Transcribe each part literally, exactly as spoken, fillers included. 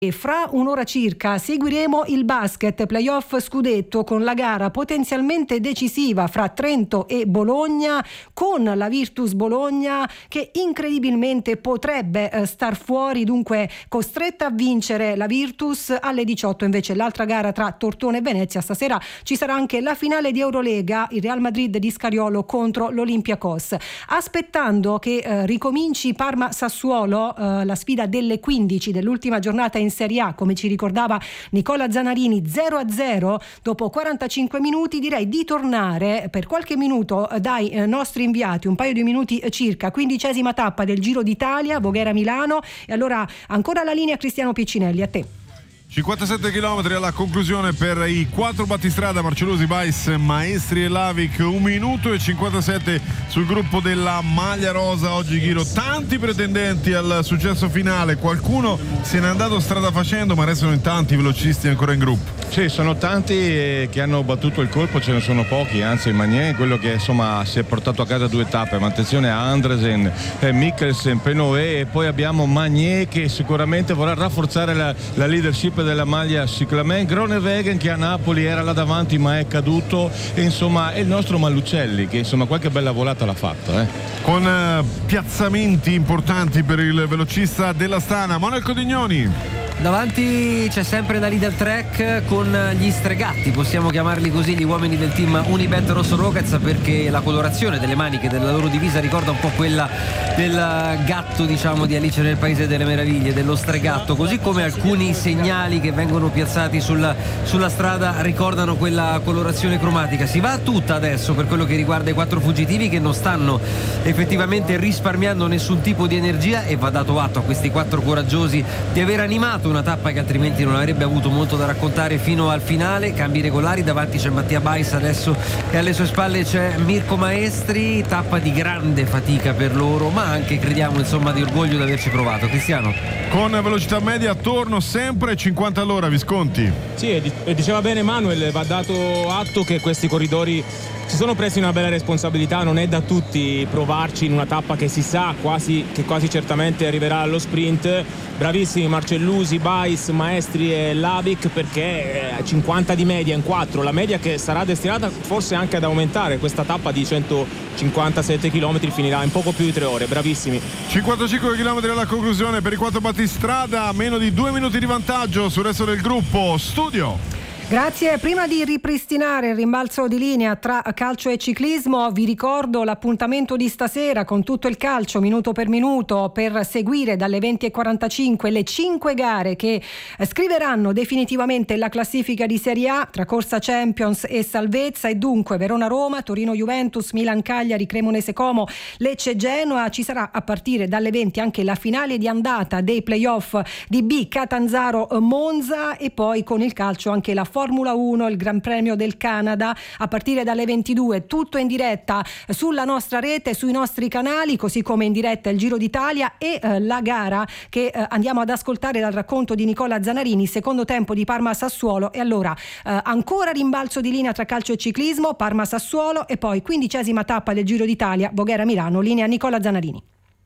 E fra un'ora circa seguiremo il basket playoff scudetto con la gara potenzialmente decisiva fra Trento e Bologna, con la Virtus Bologna che incredibilmente potrebbe eh, star fuori, dunque costretta a vincere la Virtus. Alle diciotto invece l'altra gara tra Tortona e Venezia. Stasera ci sarà anche la finale di Eurolega, il Real Madrid di Scariolo contro l'Olympiacos. Aspettando che eh, ricominci Parma-Sassuolo, eh, la sfida delle quindici dell'ultima giornata in Serie A, come ci ricordava Nicola Zanarini, zero a zero dopo quarantacinque minuti, direi di tornare per qualche minuto dai eh, nostri inviati, un paio di minuti circa. Quindicesima tappa del Giro d'Italia, Voghera-Milano, e allora ancora la linea Cristiano Piccinelli, a te. cinquantasette chilometri alla conclusione per i quattro battistrada Marcellosi, Bais, Maestri e Lavic, un minuto e cinquantasette sul gruppo della maglia rosa. Oggi Giro, tanti pretendenti al successo finale, qualcuno se n'è andato strada facendo, ma restano in tanti velocisti ancora in gruppo. Sì, sono tanti che hanno battuto il colpo, ce ne sono pochi, anzi Magnier, quello che insomma si è portato a casa due tappe, ma attenzione a Andresen, eh, Mikkelsen, Penové, e poi abbiamo Magnier che sicuramente vorrà rafforzare la, la leadership della maglia Cyclamen, Groenewegen che a Napoli era là davanti ma è caduto, e insomma è il nostro Malluccelli che insomma qualche bella volata l'ha fatta, eh. Con eh, piazzamenti importanti per il velocista dell'Astana, Manuel Codignoni. Davanti c'è sempre da leader track con gli stregatti, possiamo chiamarli così, gli uomini del team Unibet Rosso Rockets, perché la colorazione delle maniche della loro divisa ricorda un po' quella del gatto, diciamo, di Alice nel Paese delle Meraviglie, dello stregatto, così come alcuni segnali che vengono piazzati sulla, sulla strada ricordano quella colorazione cromatica. Si va a tutta adesso per quello che riguarda i quattro fuggitivi, che non stanno effettivamente risparmiando nessun tipo di energia, e va dato atto a questi quattro coraggiosi di aver animato una tappa che altrimenti non avrebbe avuto molto da raccontare fino al finale. Cambi regolari, davanti c'è Mattia Bais adesso e alle sue spalle c'è Mirko Maestri, tappa di grande fatica per loro, ma anche crediamo insomma di orgoglio di averci provato. Cristiano? Con velocità media attorno sempre cinquanta all'ora, Visconti. Sì, e diceva bene Manuel, va dato atto che questi corridori si sono presi una bella responsabilità, non è da tutti provarci in una tappa che si sa quasi, che quasi certamente arriverà allo sprint. Bravissimi Marcellusi, Bais, Maestri e Lavic, perché cinquanta di media in quattro, la media che sarà destinata forse anche ad aumentare. Questa tappa di centocinquantasette chilometri finirà in poco più di tre ore, bravissimi. cinquantacinque chilometri alla conclusione per i quattro battistrada, meno di due minuti di vantaggio sul resto del gruppo. Studio. Grazie. Prima di ripristinare il rimbalzo di linea tra calcio e ciclismo, vi ricordo l'appuntamento di stasera con tutto il calcio minuto per minuto, per seguire dalle venti e quarantacinque le cinque gare che scriveranno definitivamente la classifica di Serie A tra corsa Champions e salvezza. E dunque Verona-Roma, Torino-Juventus, Milan-Cagliari, Cremonese-Como, Lecce-Genoa. Ci sarà a partire dalle venti anche la finale di andata dei playoff di B, Catanzaro-Monza, e poi con il calcio anche la Formula uno, il Gran Premio del Canada, a partire dalle ventidue, tutto in diretta sulla nostra rete, sui nostri canali, così come in diretta il Giro d'Italia e eh, la gara che eh, andiamo ad ascoltare dal racconto di Nicola Zanarini, secondo tempo di Parma-Sassuolo. E allora eh, ancora rimbalzo di linea tra calcio e ciclismo, Parma-Sassuolo, e poi quindicesima tappa del Giro d'Italia, Voghera-Milano, linea Nicola Zanarini.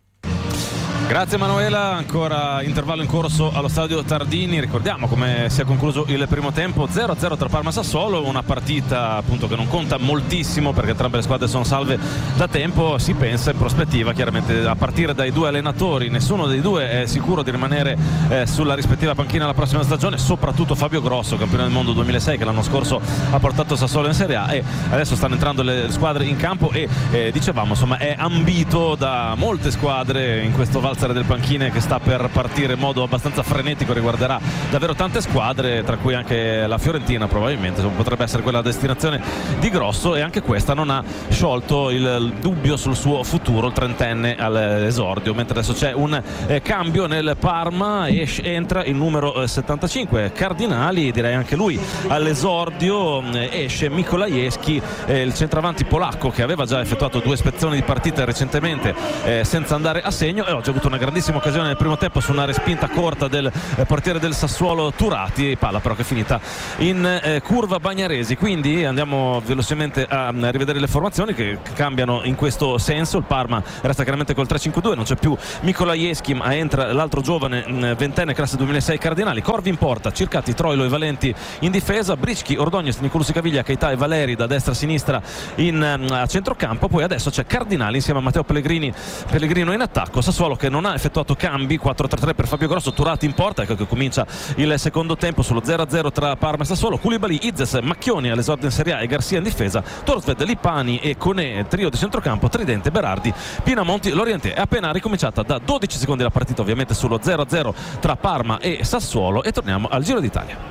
Grazie Manuela, ancora intervallo in corso allo stadio Tardini. Ricordiamo come si è concluso il primo tempo, zero a zero tra Parma e Sassuolo, una partita appunto che non conta moltissimo perché entrambe le squadre sono salve da tempo. Si pensa in prospettiva chiaramente a partire dai due allenatori, nessuno dei due è sicuro di rimanere eh, sulla rispettiva panchina la prossima stagione, soprattutto Fabio Grosso, campione del mondo duemilasei, che l'anno scorso ha portato Sassuolo in Serie A, e adesso stanno entrando le squadre in campo e eh, dicevamo insomma è ambito da molte squadre in questo valzer del panchine che sta per partire in modo abbastanza frenetico. Riguarderà davvero tante squadre, tra cui anche la Fiorentina probabilmente, potrebbe essere quella destinazione di Grosso, e anche questa non ha sciolto il dubbio sul suo futuro, il trentenne all'esordio, mentre adesso c'è un eh, cambio nel Parma e entra il numero eh, settantacinque Cardinali, direi anche lui all'esordio, eh, esce Mikolajewski, eh, il centravanti polacco che aveva già effettuato due ispezioni di partita recentemente eh, senza andare a segno, e oggi ha avuto avuto una grandissima occasione nel primo tempo su una respinta corta del eh, portiere del Sassuolo Turati, palla però che è finita in eh, curva Bagnaresi. Quindi andiamo velocemente a, a rivedere le formazioni che cambiano in questo senso. Il Parma resta chiaramente col tre cinque due, non c'è più Mikolajewski ma entra l'altro giovane mh, ventenne classe duemilasei Cardinali, Corvi in porta, Circati, Troilo e Valenti in difesa, Brischi, Ordognes, Nicolussi Caviglia, Keita e Valeri da destra a sinistra in, mh, a centrocampo. Poi adesso c'è Cardinali insieme a Matteo Pellegrini, Pellegrino in attacco. Sassuolo che non ha effettuato cambi, quattro tre tre per Fabio Grosso, Turati in porta, ecco che comincia il secondo tempo sullo zero a zero tra Parma e Sassuolo. Koulibaly, Izes, Macchioni all'esordio in Serie A e Garcia in difesa, Torsved, Lipani e Conè trio di centrocampo, Tridente, Berardi, Pinamonti, Lorientè. È appena ricominciata da dodici secondi la partita, ovviamente sullo zero a zero tra Parma e Sassuolo, e torniamo al Giro d'Italia.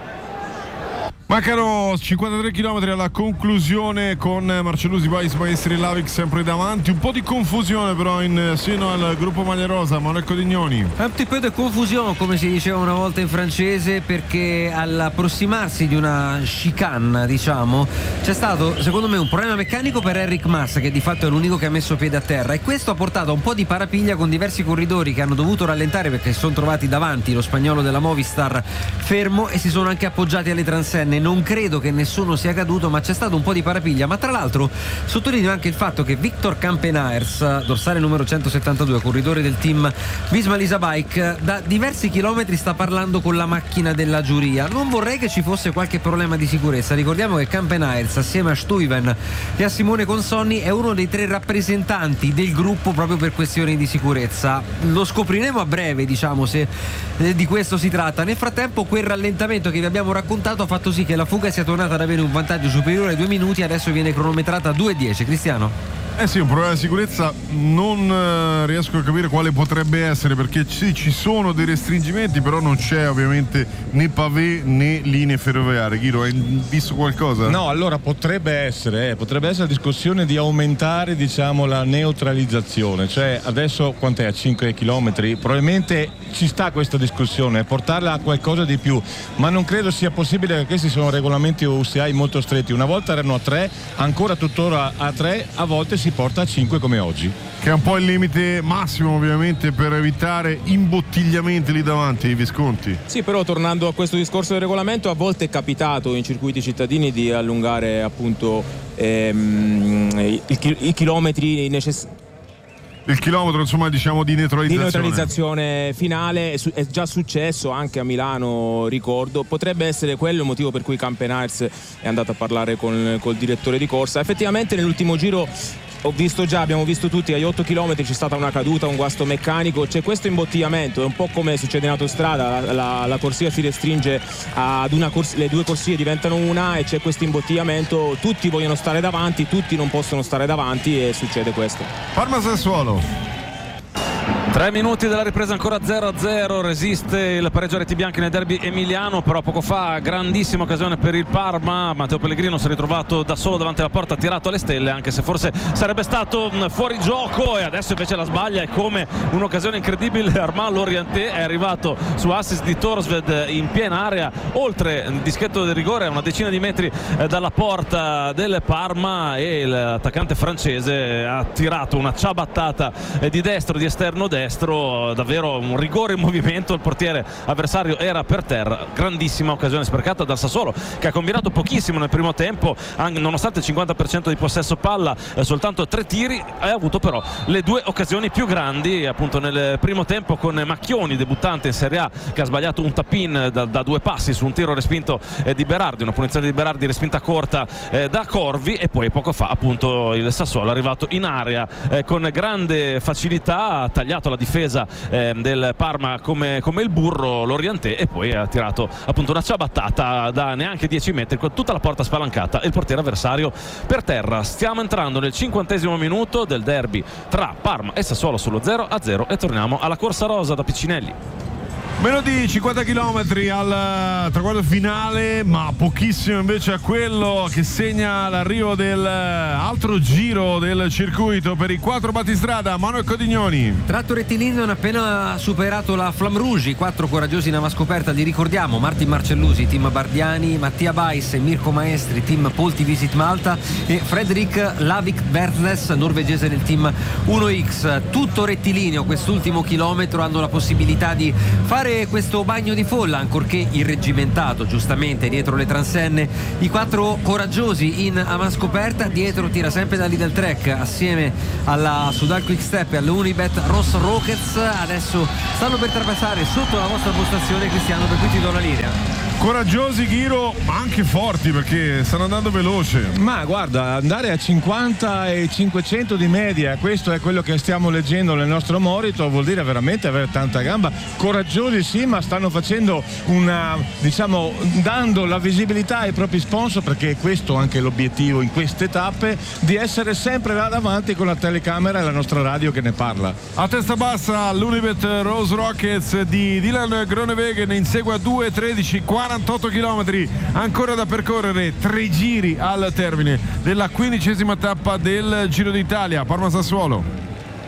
Mancano cinquantatré chilometri alla conclusione con Marcellusi, Bais, Maestri e Lavic sempre davanti. Un po' di confusione però in seno al gruppo Maglia Rosa. Manuel Codignoni. Un petit peu de confusion, come si diceva una volta in francese, perché all'approssimarsi di una chicane, diciamo, c'è stato secondo me un problema meccanico per Enric Mas, che di fatto è l'unico che ha messo piede a terra, e questo ha portato a un po' di parapiglia con diversi corridori che hanno dovuto rallentare perché si sono trovati davanti lo spagnolo della Movistar fermo e si sono anche appoggiati alle transenne. Non credo che nessuno sia caduto, ma c'è stato un po' di parapiglia. Ma tra l'altro sottolineo anche il fatto che Victor Campenaers, dorsale numero centosettantadue, corridore del team Visma Lease Bike, da diversi chilometri sta parlando con la macchina della giuria. Non vorrei che ci fosse qualche problema di sicurezza. Ricordiamo che Campenaers, assieme a Stuyven e a Simone Consonni, è uno dei tre rappresentanti del gruppo proprio per questioni di sicurezza. Lo scopriremo a breve, diciamo, se eh, di questo si tratta. Nel frattempo quel rallentamento che vi abbiamo raccontato ha fatto sì che la fuga sia tornata ad avere un vantaggio superiore ai due minuti, adesso viene cronometrata a due e dieci. Cristiano? Eh sì, un problema di sicurezza non eh, riesco a capire quale potrebbe essere, perché sì, ci sono dei restringimenti, però non c'è ovviamente né pavé né linee ferroviarie. Ghiro, hai visto qualcosa? No, allora potrebbe essere, eh, potrebbe essere la discussione di aumentare, diciamo, la neutralizzazione, cioè adesso quant'è, a cinque chilometri? Probabilmente ci sta questa discussione, portarla a qualcosa di più, ma non credo sia possibile perché questi sono regolamenti U C I molto stretti. Una volta erano a tre, ancora tuttora a tre, a volte si porta a cinque come oggi. Che è un po' il limite massimo ovviamente per evitare imbottigliamenti lì davanti, Visconti. Sì, però tornando a questo discorso del regolamento, a volte è capitato in circuiti cittadini di allungare appunto ehm, i, i chilometri necessari. Il chilometro, insomma, diciamo di neutralizzazione. Di neutralizzazione finale è già successo anche a Milano, ricordo. Potrebbe essere quello il motivo per cui Campenaers è andato a parlare con col direttore di corsa. Effettivamente nell'ultimo giro ho visto già, abbiamo visto tutti, agli otto chilometri c'è stata una caduta, un guasto meccanico, c'è questo imbottigliamento, è un po' come succede in autostrada, la, la, la corsia si restringe ad una corsia, le due corsie diventano una e c'è questo imbottigliamento, tutti vogliono stare davanti, tutti non possono stare davanti e succede questo. Parma Sassuolo. Tre minuti della ripresa, ancora zero a zero, resiste il pareggio a reti bianche nel derby emiliano, però poco fa grandissima occasione per il Parma. Matteo Pellegrino si è ritrovato da solo davanti alla porta, tirato alle stelle, anche se forse sarebbe stato fuori gioco, e adesso invece la sbaglia. È come un'occasione incredibile. Armand Lorientè è arrivato su assist di Torsved in piena area, oltre il dischetto del rigore, a una decina di metri dalla porta del Parma, e l'attaccante francese ha tirato una ciabattata di destro, di esterno destro, davvero un rigore in movimento. Il portiere avversario era per terra. Grandissima occasione sprecata dal Sassuolo, che ha combinato pochissimo nel primo tempo, anche nonostante il cinquanta per cento di possesso palla, eh, soltanto tre tiri. Ha avuto però le due occasioni più grandi appunto nel primo tempo, con Macchioni, debuttante in Serie A, che ha sbagliato un tap-in da, da due passi su un tiro respinto eh, di Berardi, una punizione di Berardi respinta corta eh, da Corvi, e poi poco fa appunto il Sassuolo è arrivato in area eh, con grande facilità, ha tagliato la difesa eh, del Parma come, come il burro Lorientè, e poi ha tirato appunto una ciabattata da neanche dieci metri con tutta la porta spalancata e il portiere avversario per terra. Stiamo entrando nel cinquantesimo minuto del derby tra Parma e Sassuolo sullo zero a zero, e torniamo alla corsa rosa da Piccinelli. Meno di cinquanta chilometri al traguardo finale, ma pochissimo invece a quello che segna l'arrivo dell'altro giro del circuito per i quattro battistrada. Manuel Codignoni. Tratto rettilineo, hanno appena superato la Flamme Rouge, i quattro coraggiosi in avascoperta, li ricordiamo: Martin Marcellusi, team Bardiani, Mattia Weiss e Mirko Maestri, team Polti Visit Malta, e Fredrik Lavik Bertles, norvegese del team uno X. Tutto rettilineo quest'ultimo chilometro, hanno la possibilità di fare questo bagno di folla, ancorché irregimentato giustamente dietro le transenne. I quattro coraggiosi in avascoperta, dietro tira sempre da Lidl Trek assieme alla Sudal Quick Step e all'Unibet Ross Rockets. Adesso stanno per trapassare sotto la vostra postazione. Cristiano, per cui ti do la linea. Coraggiosi, Ghiro, ma anche forti, perché stanno andando veloce. Ma guarda, andare a cinquanta e cinquecento di media, questo è quello che stiamo leggendo nel nostro monitor, vuol dire veramente avere tanta gamba. Coraggiosi sì, ma stanno facendo una, diciamo, dando la visibilità ai propri sponsor, perché è questo anche l'obiettivo in queste tappe, di essere sempre là davanti con la telecamera e la nostra radio che ne parla. A testa bassa l'Unibet Rose Rockets di Dylan Groenewegen insegue a due tredici, quarantotto chilometri ancora da percorrere, tre giri al termine della quindicesima tappa del Giro d'Italia. Parma-Sassuolo.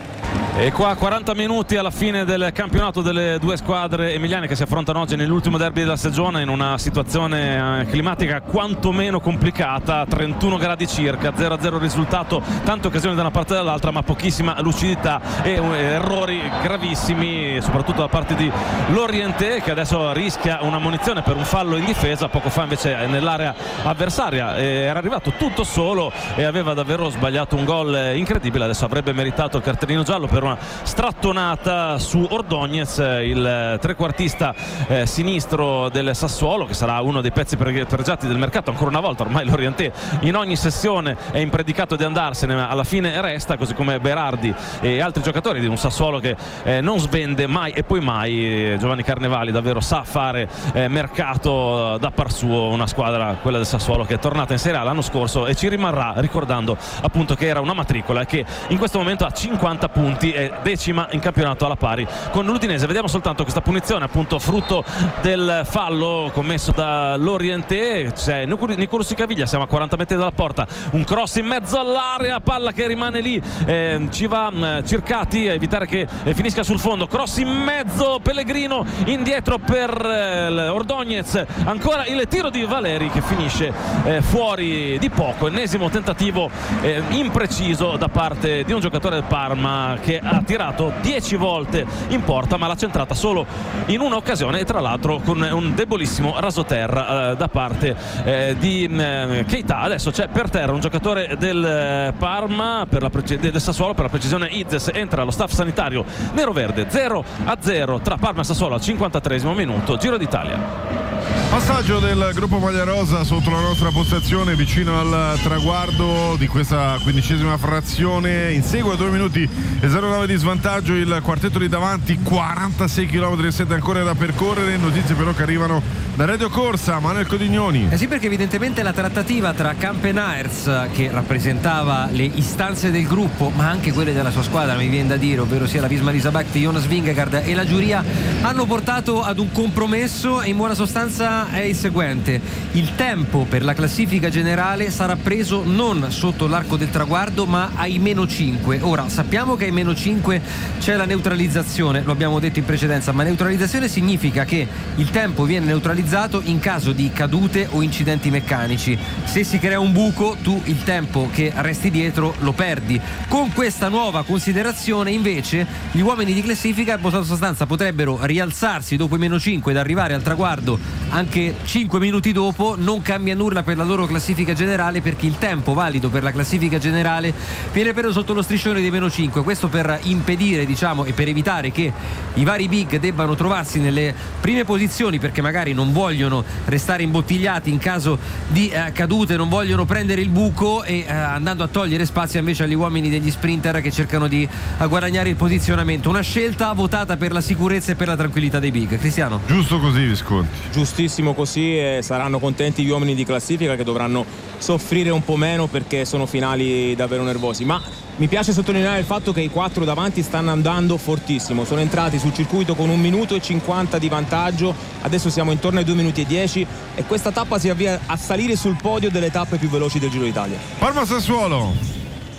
E qua quaranta minuti alla fine del campionato delle due squadre emiliane che si affrontano oggi nell'ultimo derby della stagione, in una situazione climatica quantomeno complicata, trentuno gradi circa, zero a zero il risultato, tante occasioni da una parte e dall'altra, ma pochissima lucidità e errori gravissimi, soprattutto da parte di Lorienté, che adesso rischia una munizione per un fallo in difesa. Poco fa invece nell'area avversaria era arrivato tutto solo e aveva davvero sbagliato un gol incredibile. Adesso avrebbe meritato il cartellino giallo per una strattonata su Ordóñez, il trequartista eh, sinistro del Sassuolo, che sarà uno dei pezzi pregiati del mercato. Ancora una volta ormai Lorienté in ogni sessione è impredicato di andarsene, ma alla fine resta, così come Berardi e altri giocatori di un Sassuolo che eh, non svende mai e poi mai. Giovanni Carnevali davvero sa fare eh, mercato da par suo, una squadra, quella del Sassuolo, che è tornata in Serie A l'anno scorso e ci rimarrà, ricordando appunto che era una matricola e che in questo momento ha cinquanta punti, è decima in campionato alla pari con l'Udinese. Vediamo soltanto questa punizione, appunto frutto del fallo commesso da Lorienté. C'è Nicolo Sicaviglia, siamo a quaranta metri dalla porta, un cross in mezzo all'area, palla che rimane lì, eh, ci va eh, Circati a evitare che eh, finisca sul fondo, cross in mezzo, Pellegrino indietro per eh, Ordóñez, ancora il tiro di Valeri che finisce eh, fuori di poco. Ennesimo tentativo eh, impreciso da parte di un giocatore del Parma che ha tirato dieci volte in porta, ma l'ha centrata solo in un'occasione, e tra l'altro con un debolissimo rasoterra eh, da parte eh, di eh, Keita. Adesso c'è per terra un giocatore del eh, Parma, per la preci- del Sassuolo per la precisione Izes, entra lo staff sanitario nero-verde. Zero a zero tra Parma e Sassuolo al cinquantatreesimo minuto, Giro d'Italia. Passaggio del gruppo Maglia Rosa sotto la nostra postazione, vicino al traguardo di questa quindicesima frazione. Insegue a due minuti e zero nove di svantaggio il quartetto di davanti, quarantasei chilometri e sette ancora da percorrere. Notizie però che arrivano da Radio Corsa. Manuel Codignoni. Eh sì, perché evidentemente la trattativa tra Campenaerts, che rappresentava le istanze del gruppo ma anche quelle della sua squadra, mi viene da dire, ovvero sia la Visma Risabakti, Jonas Vingegaard e la giuria, hanno portato ad un compromesso, e in buona sostanza è il seguente: il tempo per la classifica generale sarà preso non sotto l'arco del traguardo ma ai meno cinque. Ora sappiamo che ai meno cinque c'è la neutralizzazione, lo abbiamo detto in precedenza, ma neutralizzazione significa che il tempo viene neutralizzato in caso di cadute o incidenti meccanici. Se si crea un buco, tu il tempo che resti dietro lo perdi. Con questa nuova considerazione invece gli uomini di classifica in buona sostanza potrebbero rialzarsi dopo i meno cinque ed arrivare al traguardo anche cinque minuti dopo. Non cambia nulla per la loro classifica generale, perché il tempo valido per la classifica generale viene preso sotto lo striscione dei meno cinque. Questo per impedire, diciamo, e per evitare che i vari big debbano trovarsi nelle prime posizioni, perché magari non vogliono restare imbottigliati in caso di eh, cadute, non vogliono prendere il buco, e eh, andando a togliere spazio invece agli uomini degli sprinter che cercano di eh, guadagnare il posizionamento. Una scelta votata per la sicurezza e per la tranquillità dei big. Cristiano? Giusto così, Visconti. Giusto. giustissimo così, e saranno contenti gli uomini di classifica che dovranno soffrire un po' meno perché sono finali davvero nervosi. Ma mi piace sottolineare il fatto che i quattro davanti stanno andando fortissimo, sono entrati sul circuito con un minuto e cinquanta di vantaggio, adesso siamo intorno ai due minuti e dieci e questa tappa si avvia a salire sul podio delle tappe più veloci del Giro d'Italia. Parma Sassuolo.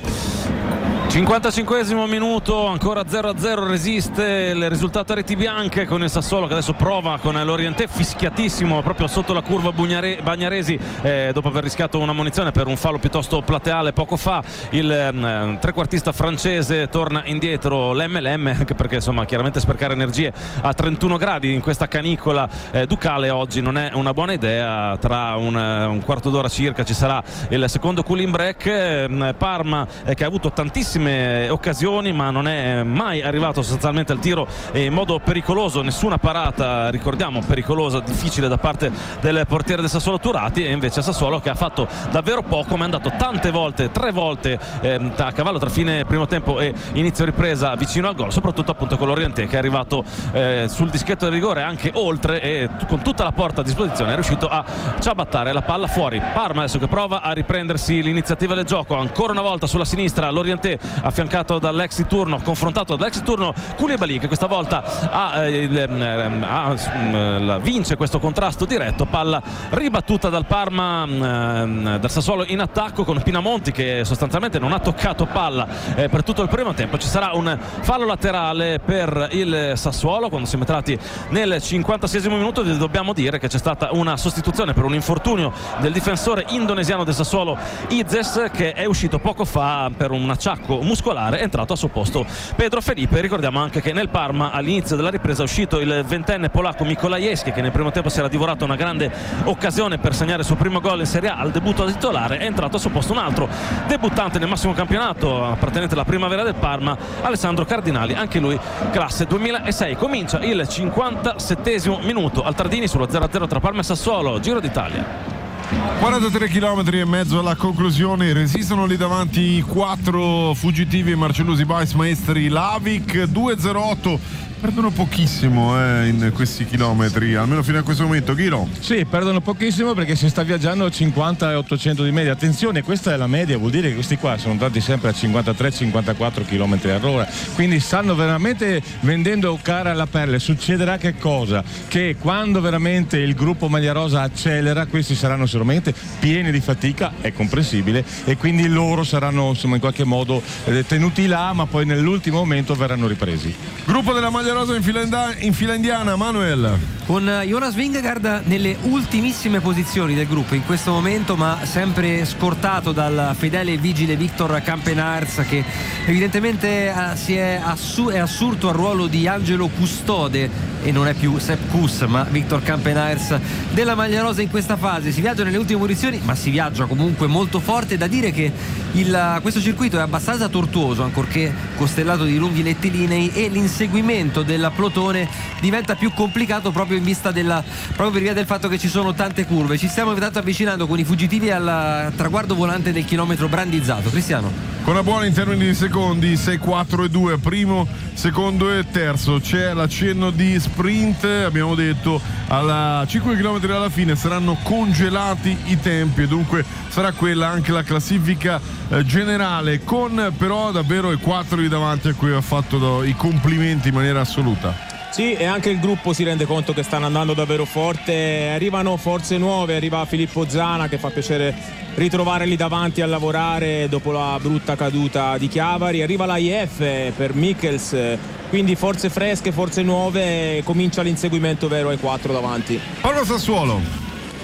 cinquantacinquesimo minuto, ancora zero a zero, resiste il risultato a reti bianche con il Sassuolo che adesso prova con l'Orientè, fischiatissimo proprio sotto la curva Bugnare, Bagnaresi, eh, dopo aver rischiato una munizione per un fallo piuttosto plateale poco fa. Il eh, trequartista francese torna indietro l'emme l'emme, anche perché insomma chiaramente sprecare energie a trentuno gradi in questa canicola eh, ducale oggi non è una buona idea. Tra un, un quarto d'ora circa ci sarà il secondo cooling break. eh, Parma eh, che ha avuto tantissime occasioni ma non è mai arrivato sostanzialmente al tiro in modo pericoloso, nessuna parata, ricordiamo, pericolosa, difficile da parte del portiere del Sassuolo Turati, e invece Sassuolo che ha fatto davvero poco, ma è andato tante volte, tre volte eh, a cavallo tra fine primo tempo e inizio ripresa vicino al gol, soprattutto appunto con l'Orientè che è arrivato eh, sul dischetto del rigore anche oltre, e con tutta la porta a disposizione è riuscito a ciabattare la palla fuori. Parma adesso che prova a riprendersi l'iniziativa del gioco, ancora una volta sulla sinistra l'Orientè affiancato dall'ex di turno, confrontato dall'ex di turno Koulibaly, che questa volta ha, eh, ha, eh, vince questo contrasto diretto. Palla ribattuta dal Parma, eh, dal Sassuolo in attacco con Pinamonti che sostanzialmente non ha toccato palla eh, per tutto il primo tempo. Ci sarà un fallo laterale per il Sassuolo quando siamo entrati nel cinquantaseiesimo minuto. Dobbiamo dire che c'è stata una sostituzione per un infortunio del difensore indonesiano del Sassuolo Izes, che è uscito poco fa per un acciacco muscolare, è entrato al suo posto Pedro Felipe. Ricordiamo anche che nel Parma all'inizio della ripresa è uscito il ventenne polacco Mikolajewski, che nel primo tempo si era divorato una grande occasione per segnare il suo primo gol in Serie A al debutto da titolare. È entrato al suo posto un altro debuttante nel massimo campionato appartenente alla primavera del Parma, Alessandro Cardinali, anche lui classe duemilasei. Comincia il cinquantasettesimo minuto al Tardini sullo zero a zero tra Parma e Sassuolo, Giro d'Italia. quarantatré chilometri e mezzo alla conclusione, resistono lì davanti i quattro fuggitivi Marcellusi, Bais, Maestri, Lavic. Due zero otto, perdono pochissimo eh, in questi chilometri, almeno fino a questo momento. Ghiro? Sì, perdono pochissimo perché si sta viaggiando a cinquanta e ottocento di media. Attenzione, questa è la media, vuol dire che questi qua sono andati sempre a cinquantatré cinquantaquattro chilometri all'ora, quindi stanno veramente vendendo cara la pelle. Succederà che cosa? Che quando veramente il gruppo Maglia Rosa accelera, questi saranno sicuramente pieni di fatica, è comprensibile, e quindi loro saranno insomma in qualche modo eh, tenuti là, ma poi nell'ultimo momento verranno ripresi. Gruppo della Maglia Rosa in fila, inda- in fila indiana, Manuel. Con Jonas Vingegaard nelle ultimissime posizioni del gruppo in questo momento, ma sempre scortato dal fedele e vigile Victor Campenaerts, che evidentemente eh, si è, assu- è assurto al ruolo di angelo custode e non è più Sepp Kuss ma Victor Campenaerts della Maglia Rosa in questa fase. Si viaggia nelle ultime posizioni, ma si viaggia comunque molto forte. Da dire che il, questo circuito è abbastanza tortuoso, ancorché costellato di lunghi rettilinei, e l'inseguimento del plotone diventa più complicato proprio in vista della proprio per via del fatto che ci sono tante curve. Ci stiamo intanto avvicinando con i fuggitivi al traguardo volante del chilometro brandizzato. Cristiano? Con una buona in termini di secondi, sei, quattro e due, primo, secondo e terzo. C'è l'accenno di sprint, abbiamo detto, alla cinque chilometri alla fine saranno congelati i tempi e dunque sarà quella anche la classifica eh, generale, con però davvero i quattro di davanti a cui ha fatto do, i complimenti in maniera assoluta. Sì, e anche il gruppo si rende conto che stanno andando davvero forte, arrivano forze nuove, arriva Filippo Zana che fa piacere ritrovare lì davanti a lavorare dopo la brutta caduta di Chiavari, arriva l'A I F per Michels, quindi forze fresche, forze nuove, comincia l'inseguimento vero ai quattro davanti. Parma Sassuolo.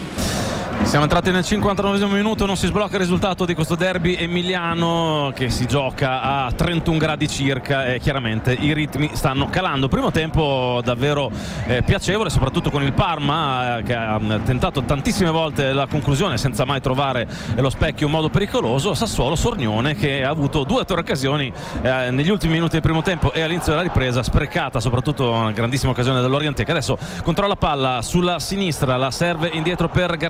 Siamo entrati nel cinquantanovesimo minuto, non si sblocca il risultato di questo derby emiliano che si gioca a trentuno gradi circa e chiaramente i ritmi stanno calando. Primo tempo davvero eh, piacevole, soprattutto con il Parma eh, che ha tentato tantissime volte la conclusione senza mai trovare lo specchio in modo pericoloso. Sassuolo sornione che ha avuto due o tre occasioni eh, negli ultimi minuti del primo tempo e all'inizio della ripresa, sprecata soprattutto una grandissima occasione dell'Orientè, che adesso controlla palla sulla sinistra, la serve indietro per Garcia che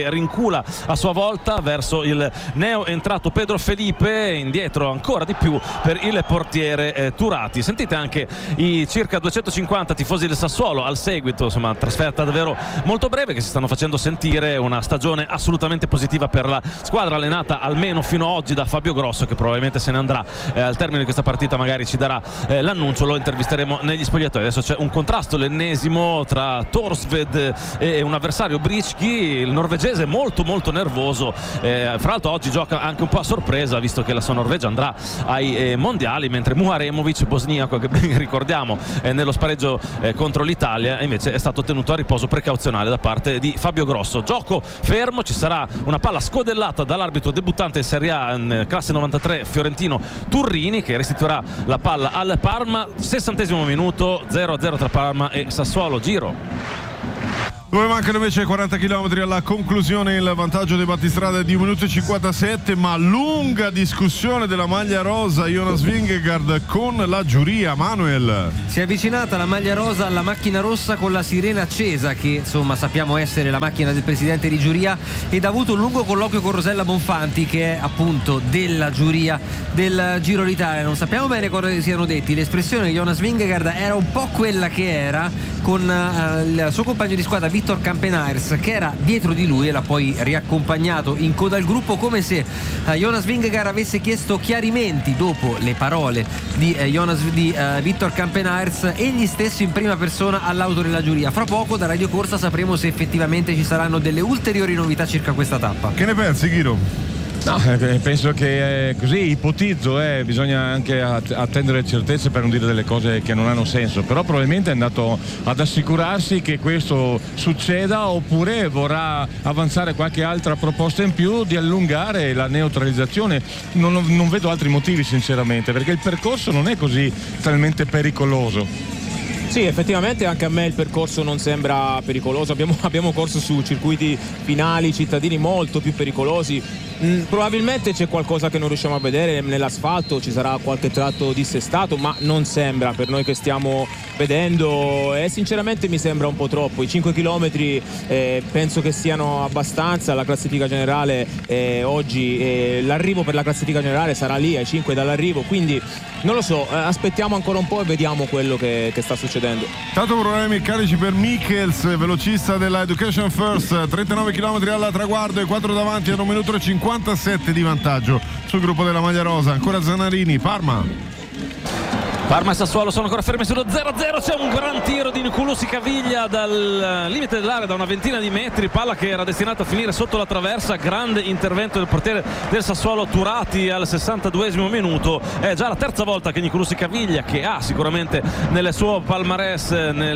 che rincula a sua volta verso il neo entrato Pedro Felipe, indietro ancora di più per il portiere eh, Turati. Sentite anche i circa duecentocinquanta tifosi del Sassuolo al seguito, insomma trasferta davvero molto breve, che si stanno facendo sentire. Una stagione assolutamente positiva per la squadra allenata almeno fino ad oggi da Fabio Grosso, che probabilmente se ne andrà eh, al termine di questa partita, magari ci darà eh, l'annuncio, lo intervisteremo negli spogliatoi. Adesso c'è un contrasto, l'ennesimo, tra Torsved e un avversario Brichki, il norvegese molto molto nervoso, eh, fra l'altro oggi gioca anche un po' a sorpresa visto che la sua Norvegia andrà ai eh, mondiali, mentre Muharemovic, bosniaco, che ricordiamo eh, nello spareggio eh, contro l'Italia, invece è stato tenuto a riposo precauzionale da parte di Fabio Grosso. Gioco fermo, ci sarà una palla scodellata dall'arbitro debuttante in Serie A in classe novantatré fiorentino Turrini, che restituirà la palla al Parma. Sessantesimo minuto, zero a zero tra Parma e Sassuolo. Giro. Dove mancano invece quaranta chilometri alla conclusione, il vantaggio dei battistrada è di un minuto e cinquantasette, ma lunga discussione della maglia rosa, Jonas Vingegaard con la giuria. Manuel, si è avvicinata la maglia rosa alla macchina rossa con la sirena accesa, che insomma sappiamo essere la macchina del presidente di giuria, ed ha avuto un lungo colloquio con Rosella Bonfanti, che è appunto della giuria del Giro d'Italia. Non sappiamo bene cosa si siano detti, l'espressione di Jonas Vingegaard era un po' quella che era con uh, il suo compagno di squadra Victor Campenaers, che era dietro di lui e l'ha poi riaccompagnato in coda al gruppo, come se uh, Jonas Vingegaard avesse chiesto chiarimenti dopo le parole di, uh, Jonas, di uh, Victor Campenaers, egli stesso in prima persona all'auto della giuria. Fra poco da Radio Corsa sapremo se effettivamente ci saranno delle ulteriori novità circa questa tappa. Che ne pensi, Ghiro? No, penso che eh, così ipotizzo, eh, bisogna anche attendere certezze per non dire delle cose che non hanno senso, però probabilmente è andato ad assicurarsi che questo succeda, oppure vorrà avanzare qualche altra proposta in più di allungare la neutralizzazione. Non, non vedo altri motivi sinceramente, perché il percorso non è così talmente pericoloso. Sì, effettivamente anche a me il percorso non sembra pericoloso, abbiamo, abbiamo corso su circuiti finali cittadini molto più pericolosi. Mm, probabilmente c'è qualcosa che non riusciamo a vedere nell'asfalto, ci sarà qualche tratto dissestato, ma non sembra per noi che stiamo vedendo, e sinceramente mi sembra un po' troppo. I cinque chilometri eh, penso che siano abbastanza. La classifica generale eh, oggi, eh, l'arrivo per la classifica generale sarà lì ai cinque dall'arrivo, quindi non lo so, eh, aspettiamo ancora un po' e vediamo quello che, che sta succedendo. Tanto problemi meccanici per Michels, velocista della Education First, trentanove chilometri alla traguardo e quattro davanti, hanno un minuto e cinquantasette di vantaggio sul gruppo della maglia rosa. Ancora Zanarini, Parma. Parma e Sassuolo sono ancora fermi sullo zero a zero, c'è un gran tiro di Nicolussi Caviglia dal limite dell'area, da una ventina di metri, palla che era destinata a finire sotto la traversa. Grande intervento del portiere del Sassuolo Turati al sessantaduesimo minuto. È già la terza volta che Nicolussi Caviglia, che ha sicuramente nel suo palmarès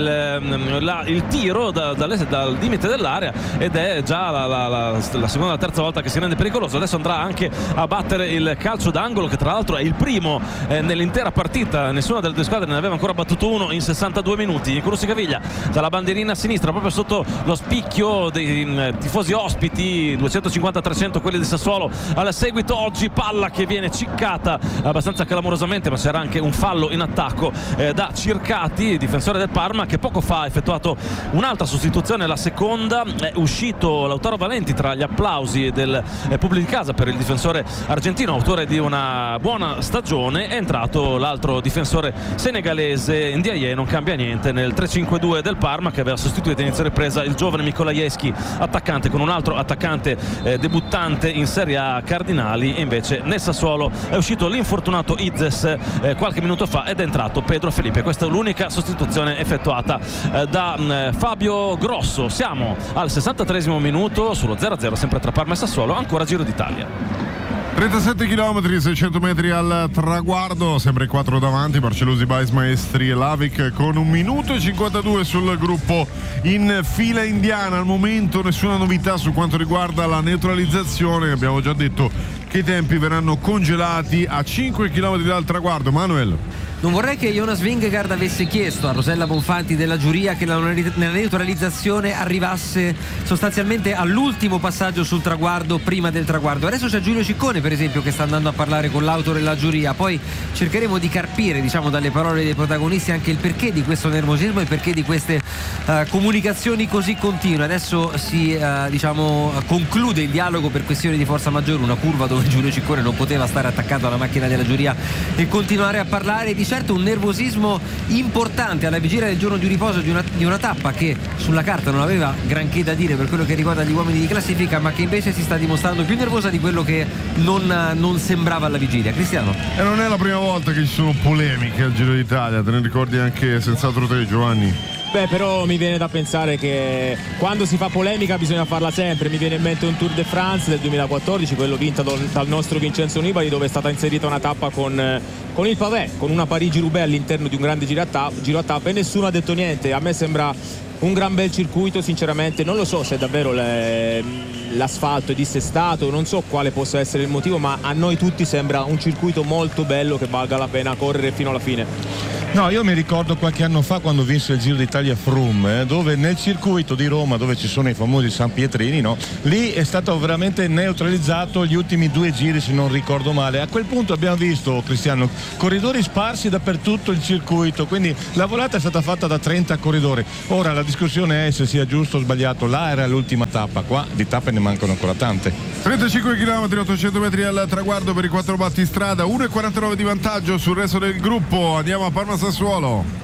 nel, la, il tiro da, dal, dal limite dell'area, ed è già la, la, la, la seconda o terza volta che si rende pericoloso. Adesso andrà anche a battere il calcio d'angolo, che tra l'altro è il primo eh, nell'intera partita. Nessuna delle due squadre ne aveva ancora battuto uno in sessantadue minuti. Nicolussi Caviglia dalla bandierina a sinistra, proprio sotto lo spicchio dei mh, tifosi ospiti, duecentocinquanta trecento quelli di Sassuolo al seguito. Oggi palla che viene ciccata abbastanza clamorosamente, ma c'era anche un fallo in attacco eh, da Circati, difensore del Parma, che poco fa ha effettuato un'altra sostituzione, la seconda. È uscito Lautaro Valenti tra gli applausi del eh, pubblico di casa per il difensore argentino, autore di una buona stagione. È entrato l'altro difensore senegalese Ndiaye, non cambia niente nel tre cinque due del Parma, che aveva sostituito inizio ripresa il giovane Mikolajewski, attaccante, con un altro attaccante eh, debuttante in Serie A, Cardinali. E invece nel Sassuolo è uscito l'infortunato Izes eh, qualche minuto fa ed è entrato Pedro Felipe. Questa è l'unica sostituzione effettuata eh, da mh, Fabio Grosso. Siamo al sessantatreesimo minuto sullo zero a zero, sempre tra Parma e Sassuolo, ancora Giro d'Italia. trentasette chilometri, seicento metri al traguardo, sempre quattro davanti, Marcellusi, Bais, Maestri e Lavic con un minuto e cinquantadue sul gruppo in fila indiana. Al momento nessuna novità su quanto riguarda la neutralizzazione, abbiamo già detto che i tempi verranno congelati a cinque chilometri dal traguardo. Manuel. Non vorrei che Jonas Vingegaard avesse chiesto a Rosella Bonfanti della giuria che la neutralizzazione arrivasse sostanzialmente all'ultimo passaggio sul traguardo, prima del traguardo. Adesso c'è Giulio Ciccone, per esempio, che sta andando a parlare con l'autore e la giuria. Poi cercheremo di carpire, diciamo, dalle parole dei protagonisti anche il perché di questo nervosismo e perché di queste uh, comunicazioni così continue. Adesso si uh, diciamo conclude il dialogo per questioni di forza maggiore, una curva dove Giulio Ciccone non poteva stare attaccato alla macchina della giuria e continuare a parlare. Di certo un nervosismo importante alla vigilia del giorno di riposo di una, di una tappa che sulla carta non aveva granché da dire per quello che riguarda gli uomini di classifica, ma che invece si sta dimostrando più nervosa di quello che non, non sembrava alla vigilia. Cristiano? E non è la prima volta che ci sono polemiche al Giro d'Italia, te ne ricordi anche senz'altro te, Giovanni? Beh, però mi viene da pensare che quando si fa polemica bisogna farla sempre. Mi viene in mente un Tour de France del duemilaquattordici, quello vinto dal nostro Vincenzo Nibali, dove è stata inserita una tappa con, con il pavé, con una Parigi-Roubaix all'interno di un grande giro a, tappa, giro a tappa, e nessuno ha detto niente. A me sembra un gran bel circuito, sinceramente. Non lo so se davvero le, l'asfalto è dissestato, non so quale possa essere il motivo, ma a noi tutti sembra un circuito molto bello che valga la pena correre fino alla fine. No, io mi ricordo qualche anno fa quando vinse il Giro d'Italia Froome, eh, dove nel circuito di Roma, dove ci sono i famosi San Pietrini, no? Lì è stato veramente neutralizzato gli ultimi due giri, se non ricordo male. A quel punto abbiamo visto, Cristiano, corridori sparsi dappertutto il circuito, quindi la volata è stata fatta da trenta corridori. Ora la discussione è se sia giusto o sbagliato. Là era l'ultima tappa, qua di tappe ne mancano ancora tante. trentacinque chilometri, ottocento metri al traguardo per i quattro battistrada, uno e quarantanove di vantaggio sul resto del gruppo. Andiamo a Parma Sassuolo.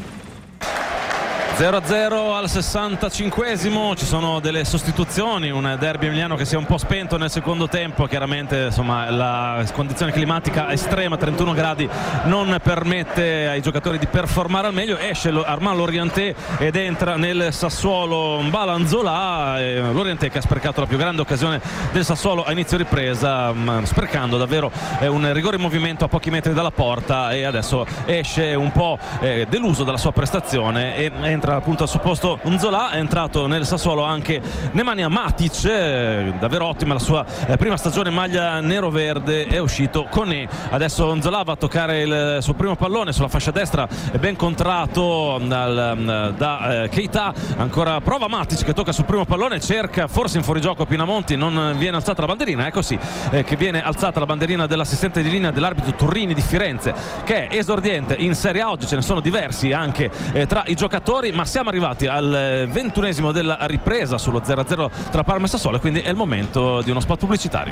zero a zero al sessantacinquesimo, ci sono delle sostituzioni, un derby emiliano che si è un po' spento nel secondo tempo. Chiaramente insomma la condizione climatica estrema, trentuno gradi, non permette ai giocatori di performare al meglio. Esce Armand Lorienté ed entra nel Sassuolo Balanzolà, e Lorienté che ha sprecato la più grande occasione del Sassuolo a inizio ripresa, sprecando davvero un rigore in movimento a pochi metri dalla porta, e adesso esce un po' deluso dalla sua prestazione e entra appunto al suo posto Nzola. È entrato nel Sassuolo anche Nemanja Matic, eh, davvero ottima la sua eh, prima stagione in maglia nero-verde. È uscito Koné, adesso Nzola va a toccare il suo primo pallone sulla fascia destra, è ben contrato dal, da eh, Keita. Ancora prova Matic che tocca sul primo pallone, cerca forse in fuorigioco Pinamonti, non viene alzata la banderina. È così eh, che viene alzata la banderina dell'assistente di linea dell'arbitro Turrini di Firenze, che è esordiente in Serie A. Oggi ce ne sono diversi anche eh, tra i giocatori, ma siamo arrivati al ventunesimo della ripresa sullo zero a zero tra Parma e Sassuolo, quindi è il momento di uno spot pubblicitario.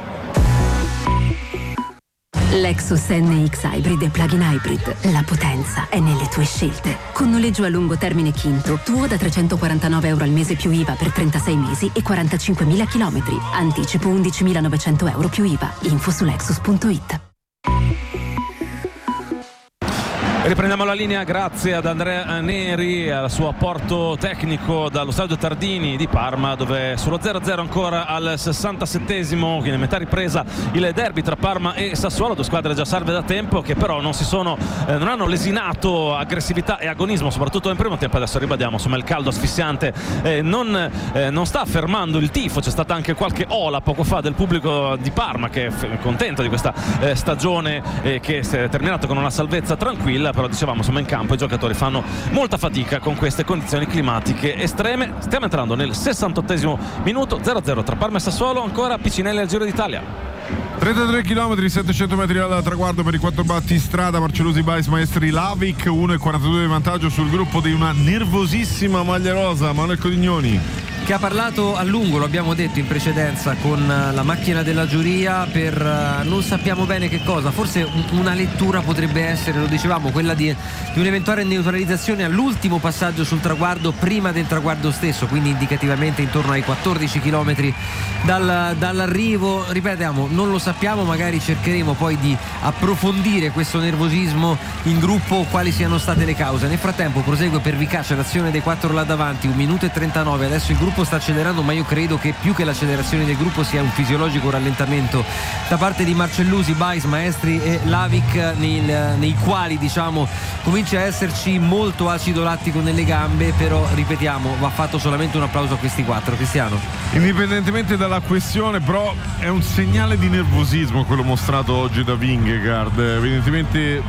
Lexus N X Hybrid e Plug-in Hybrid. La potenza è nelle tue scelte. Con noleggio a lungo termine Kinto, tuo da trecentoquarantanove euro al mese più I V A per trentasei mesi e quarantacinquemila chilometri. Anticipo undicimilanovecento euro più I V A. Info su lexus punto it. Riprendiamo la linea grazie ad Andrea Neri, al suo apporto tecnico dallo stadio Tardini di Parma, dove sullo zero a zero ancora al sessantasettesimo, quindi metà ripresa, il derby tra Parma e Sassuolo, due squadre già salve da tempo che però non si sono eh, non hanno lesinato aggressività e agonismo, soprattutto nel primo tempo. Adesso ribadiamo, insomma, il caldo asfissiante eh, non, eh, non sta fermando il tifo. C'è stata anche qualche ola poco fa del pubblico di Parma che è f- contento di questa eh, stagione eh, che si è terminata con una salvezza tranquilla. Però dicevamo, insomma, in campo i giocatori fanno molta fatica con queste condizioni climatiche estreme. Stiamo entrando nel sessantottesimo minuto, zero a zero tra Parma e Sassuolo, ancora Piccinelli al Giro d'Italia. trentatré chilometri, settecento metri al traguardo per i quattro battistrada, Marcellusi, Bais, Maestri, Lavic, uno e quarantadue di vantaggio sul gruppo di una nervosissima maglia rosa, Manuel Codignoni, che ha parlato a lungo, lo abbiamo detto in precedenza, con la macchina della giuria per non sappiamo bene che cosa. Forse una lettura potrebbe essere, lo dicevamo, quella di, di un'eventuale neutralizzazione all'ultimo passaggio sul traguardo, prima del traguardo stesso, quindi indicativamente intorno ai quattordici chilometri dal, dall'arrivo. Ripetiamo, non lo sappiamo, magari cercheremo poi di approfondire questo nervosismo in gruppo, quali siano state le cause. Nel frattempo prosegue per Vicace l'azione dei quattro là davanti, un minuto e trentanove. Adesso il gruppo sta accelerando, ma io credo che più che l'accelerazione del gruppo sia un fisiologico rallentamento da parte di Marcellusi, Bais, Maestri e Lavic, nel, nei quali diciamo comincia a esserci molto acido lattico nelle gambe. Però ripetiamo, va fatto solamente un applauso a questi quattro. Cristiano? Indipendentemente dalla questione, però è un segnale di nervosismo quello mostrato oggi da Vingegaard. Evidentemente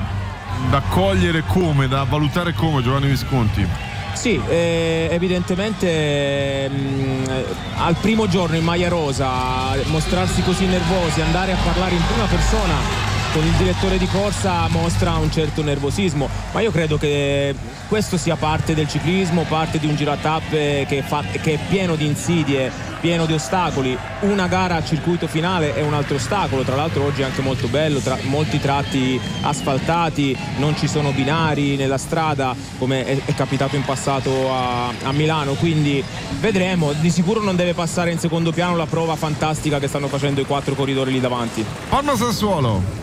da cogliere come, da valutare come, Giovanni Visconti? Sì, eh, evidentemente mh, al primo giorno in maglia rosa mostrarsi così nervosi, andare a parlare in prima persona con il direttore di corsa mostra un certo nervosismo, ma io credo che questo sia parte del ciclismo, parte di un giro a tappe che, fa, che è pieno di insidie, pieno di ostacoli. Una gara a circuito finale è un altro ostacolo, tra l'altro oggi è anche molto bello, tra molti tratti asfaltati, non ci sono binari nella strada come è, è capitato in passato a, a Milano, quindi vedremo. Di sicuro non deve passare in secondo piano la prova fantastica che stanno facendo i quattro corridori lì davanti. Parma Sassuolo.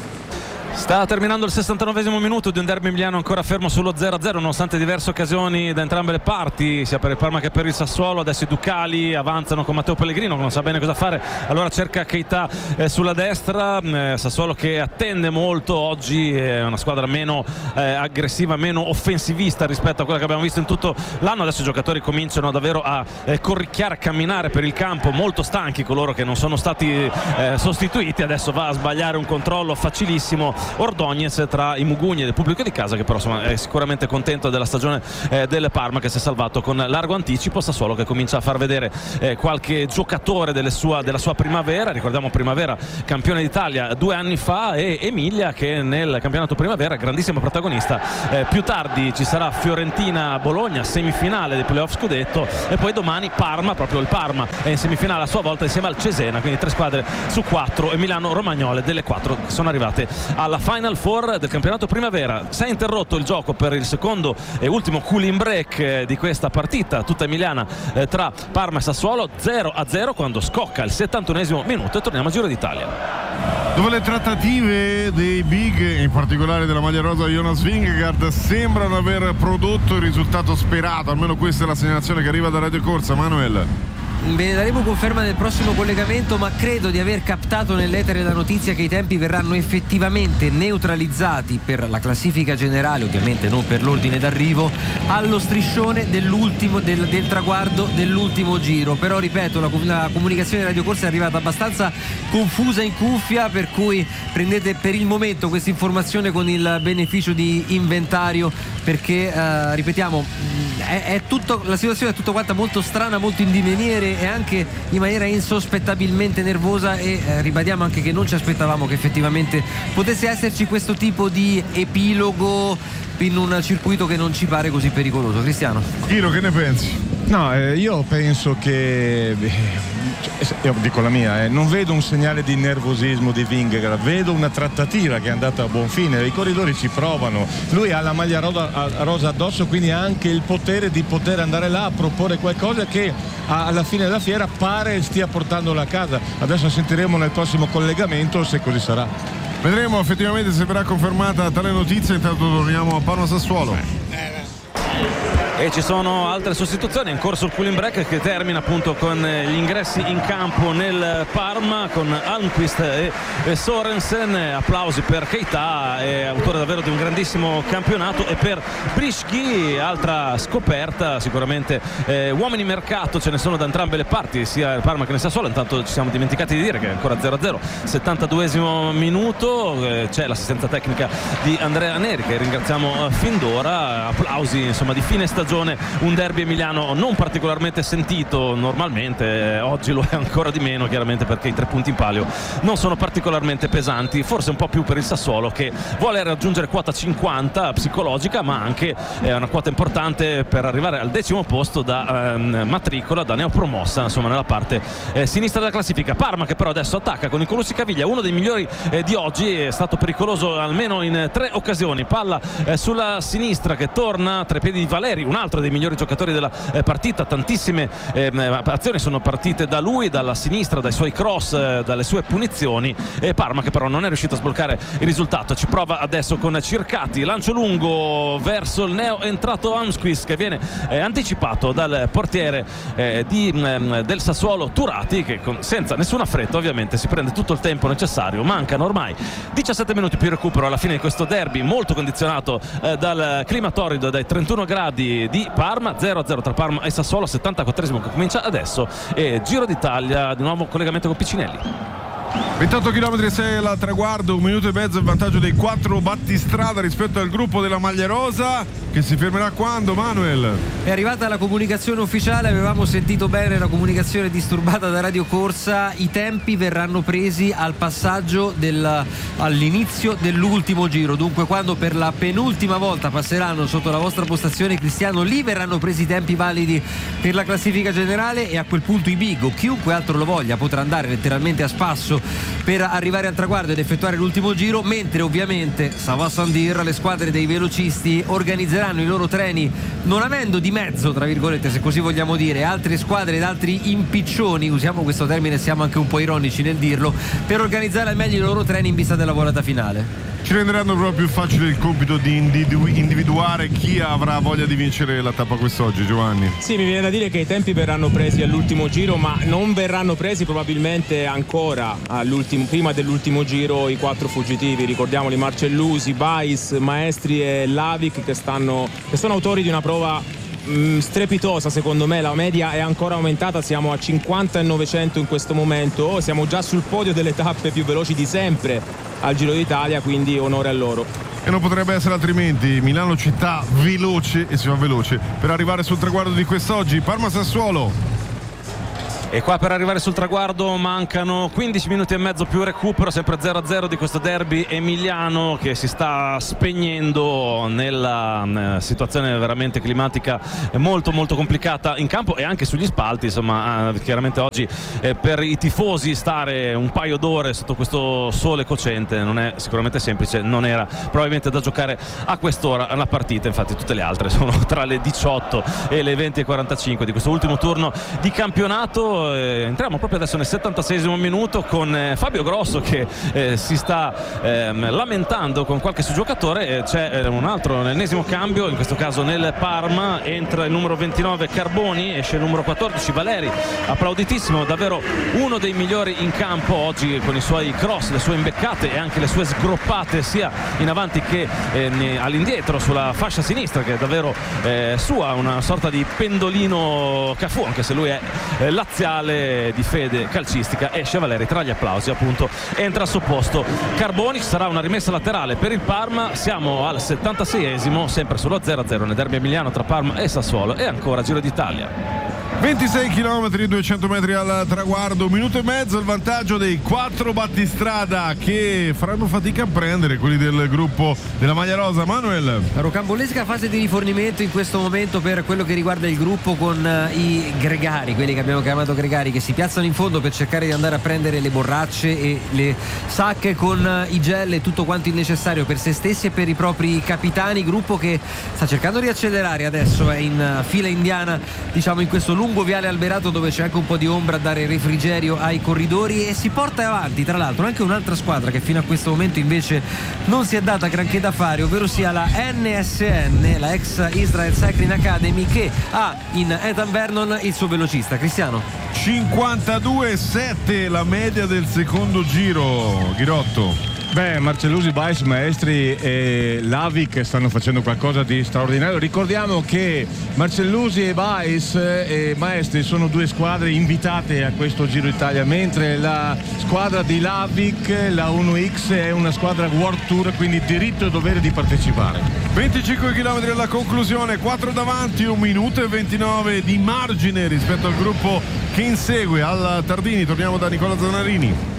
Sta terminando il sessantanovesimo minuto di un derby emiliano ancora fermo sullo zero a zero nonostante diverse occasioni da entrambe le parti, sia per il Parma che per il Sassuolo. Adesso i Ducali avanzano con Matteo Pellegrino che non sa bene cosa fare, allora cerca Keita eh, sulla destra. eh, Sassuolo che attende molto oggi, è una squadra meno eh, aggressiva, meno offensivista rispetto a quella che abbiamo visto in tutto l'anno. Adesso i giocatori cominciano davvero a eh, corricchiare, a camminare per il campo, molto stanchi coloro che non sono stati eh, sostituiti. Adesso va a sbagliare un controllo facilissimo Ordóñez tra i mugugni del pubblico di casa, che però insomma, è sicuramente contento della stagione eh, del Parma, che si è salvato con largo anticipo. Sassuolo che comincia a far vedere eh, qualche giocatore delle sua, della sua primavera. Ricordiamo Primavera campione d'Italia due anni fa, e Emilia che nel campionato Primavera grandissimo protagonista. Eh, più tardi ci sarà Fiorentina-Bologna, semifinale dei playoff scudetto, e poi domani Parma, proprio il Parma è in semifinale a sua volta insieme al Cesena, quindi tre squadre su quattro, e Milano-Romagnole delle quattro che sono arrivate alla Final Four del campionato Primavera. Si è interrotto il gioco per il secondo e ultimo cooling break eh, di questa partita tutta emiliana eh, tra Parma e Sassuolo, zero a zero quando scocca il settantunesimo minuto, e torniamo a Giro d'Italia, dove le trattative dei big, in particolare della maglia rosa Jonas Vingegaard, sembrano aver prodotto il risultato sperato. Almeno questa è la segnalazione che arriva da Radio Corsa. Manuel. Ve ne daremo conferma nel prossimo collegamento, ma credo di aver captato nell'etere la notizia che i tempi verranno effettivamente neutralizzati per la classifica generale, ovviamente non per l'ordine d'arrivo, allo striscione dell'ultimo del, del traguardo dell'ultimo giro. Però ripeto, la, la comunicazione di Radio Corsa è arrivata abbastanza confusa in cuffia, per cui prendete per il momento questa informazione con il beneficio di inventario, perché eh, ripetiamo è, è tutto, la situazione è tutta quanta molto strana, molto in divenire e anche in maniera insospettabilmente nervosa, e eh, ribadiamo anche che non ci aspettavamo che effettivamente potesse esserci questo tipo di epilogo in un circuito che non ci pare così pericoloso. Cristiano. Chilo, che ne pensi? No, eh, io penso che, cioè, io dico la mia, eh, non vedo un segnale di nervosismo di Vingegaard, vedo una trattativa che è andata a buon fine, i corridori ci provano, lui ha la maglia rosa, rosa addosso, quindi ha anche il potere di poter andare là a proporre qualcosa che alla fine della fiera pare stia portandolo a casa. Adesso sentiremo nel prossimo collegamento se così sarà. Vedremo effettivamente se verrà confermata tale notizia. Intanto torniamo a Parma Sassuolo. E ci sono altre sostituzioni, in corso il cooling break che termina appunto con gli ingressi in campo nel Parma, con Almqvist e, e Sorensen. Applausi per Keita, è autore davvero di un grandissimo campionato, e per Brischi, altra scoperta sicuramente. eh, uomini mercato ce ne sono da entrambe le parti, sia il Parma che nel Sassuolo. Intanto ci siamo dimenticati di dire che è ancora zero a zero, settantaduesimo minuto, eh, c'è l'assistenza tecnica di Andrea Neri che ringraziamo eh, fin d'ora. Applausi insomma di fine stagione, un derby emiliano non particolarmente sentito normalmente, eh, oggi lo è ancora di meno chiaramente perché i tre punti in palio non sono particolarmente pesanti, forse un po' più per il Sassuolo che vuole raggiungere quota cinquanta psicologica, ma anche eh, una quota importante per arrivare al decimo posto da ehm, matricola, da neopromossa insomma nella parte eh, sinistra della classifica. Parma che però adesso attacca con Nicolussi Caviglia, uno dei migliori eh, di oggi, è stato pericoloso almeno in tre occasioni, palla eh, sulla sinistra che torna tra i piedi di Valeri, un altro dei migliori giocatori della eh, partita. Tantissime eh, azioni sono partite da lui, dalla sinistra, dai suoi cross, eh, dalle sue punizioni, e Parma che però non è riuscito a sbloccare il risultato. Ci prova adesso con Circati, lancio lungo verso il neo entrato Almqvist che viene eh, anticipato dal portiere eh, di, mh, del Sassuolo Turati, che con, senza nessuna fretta ovviamente si prende tutto il tempo necessario. Mancano ormai diciassette minuti più recupero alla fine di questo derby molto condizionato eh, dal clima torrido e dai trentuno gradi di Parma. Zero a zero tra Parma e Sassuolo, settantaquattresimo che comincia adesso, e Giro d'Italia, di nuovo collegamento con Piccinelli. ventotto chilometri e sei al traguardo, un minuto e mezzo il vantaggio dei quattro battistrada rispetto al gruppo della maglia rosa, che si fermerà quando, Manuel? È arrivata la comunicazione ufficiale, avevamo sentito bene la comunicazione disturbata da Radio Corsa, i tempi verranno presi al passaggio del, all'inizio dell'ultimo giro, dunque quando per la penultima volta passeranno sotto la vostra postazione, Cristiano, lì verranno presi i tempi validi per la classifica generale e a quel punto i big o chiunque altro lo voglia potrà andare letteralmente a spasso per arrivare al traguardo ed effettuare l'ultimo giro, mentre ovviamente ça va sans dire, le squadre dei velocisti organizzeranno i loro treni non avendo di mezzo, tra virgolette, se così vogliamo dire, altre squadre ed altri impiccioni, usiamo questo termine, siamo anche un po' ironici nel dirlo, per organizzare al meglio i loro treni in vista della volata finale. Ci renderanno proprio più facile il compito di individuare chi avrà voglia di vincere la tappa quest'oggi, Giovanni. Sì, mi viene da dire che i tempi verranno presi all'ultimo giro, ma non verranno presi probabilmente ancora all'ultimo, prima dell'ultimo giro i quattro fuggitivi, ricordiamoli, Marcellusi, Bais, Maestri e Lavic, che, stanno, che sono autori di una prova mh, strepitosa. Secondo me la media è ancora aumentata, siamo a cinquanta e novecento in questo momento, siamo già sul podio delle tappe più veloci di sempre al Giro d'Italia, quindi onore a loro. E non potrebbe essere altrimenti, Milano città veloce, e si va veloce per arrivare sul traguardo di quest'oggi. Parma-Sassuolo. E qua per arrivare sul traguardo mancano quindici minuti e mezzo più recupero, sempre zero a zero di questo derby emiliano che si sta spegnendo nella eh, situazione veramente climatica molto molto complicata in campo e anche sugli spalti. Insomma, eh, chiaramente oggi eh, per i tifosi stare un paio d'ore sotto questo sole cocente non è sicuramente semplice, non era probabilmente da giocare a quest'ora la partita, infatti tutte le altre sono tra le diciotto e le venti e quarantacinque di questo ultimo turno di campionato. Entriamo proprio adesso nel settantaseiesimo minuto con eh, Fabio Grosso che eh, si sta eh, lamentando con qualche suo giocatore. Eh, c'è eh, un altro, l'ennesimo cambio, in questo caso nel Parma, entra il numero ventinove Carboni, esce il numero quattordici Valeri, applauditissimo, davvero uno dei migliori in campo oggi con i suoi cross, le sue imbeccate e anche le sue sgroppate sia in avanti che eh, all'indietro sulla fascia sinistra, che è davvero eh, sua, una sorta di pendolino Cafù, anche se lui è eh, laziale di fede calcistica. Esce Valeri tra gli applausi, appunto entra al suo posto Carboni. Ci sarà una rimessa laterale per il Parma, siamo al settantaseiesimo, sempre sullo zero a zero nel derby emiliano tra Parma e Sassuolo e ancora Giro d'Italia. ventisei chilometri, duecento metri al traguardo, un minuto e mezzo il vantaggio dei quattro battistrada che faranno fatica a prendere quelli del gruppo della maglia rosa. Manuel. Rocambolesca fase di rifornimento in questo momento per quello che riguarda il gruppo, con i gregari, quelli che abbiamo chiamato gregari, che si piazzano in fondo per cercare di andare a prendere le borracce e le sacche con i gel e tutto quanto il necessario per se stessi e per i propri capitani. Gruppo che sta cercando di accelerare, adesso è in fila indiana, diciamo in questo lungo viale alberato dove c'è anche un po' di ombra a dare refrigerio ai corridori, e si porta avanti tra l'altro anche un'altra squadra che fino a questo momento invece non si è data granché da fare, ovvero sia la N S N, la ex Israel Cycling Academy, che ha in Ethan Vernon il suo velocista. Cristiano. cinquantadue sette la media del secondo giro, Ghirotto. Beh, Marcellusi, Bais, Maestri e Lavic stanno facendo qualcosa di straordinario. Ricordiamo che Marcellusi e Bais e Maestri sono due squadre invitate a questo Giro Italia, mentre la squadra di Lavic, la uno X, è una squadra World Tour, quindi diritto e dovere di partecipare. venticinque chilometri alla conclusione, quattro davanti, un minuto e ventinove di margine rispetto al gruppo che insegue. Al Tardini torniamo da Nicola Zanarini.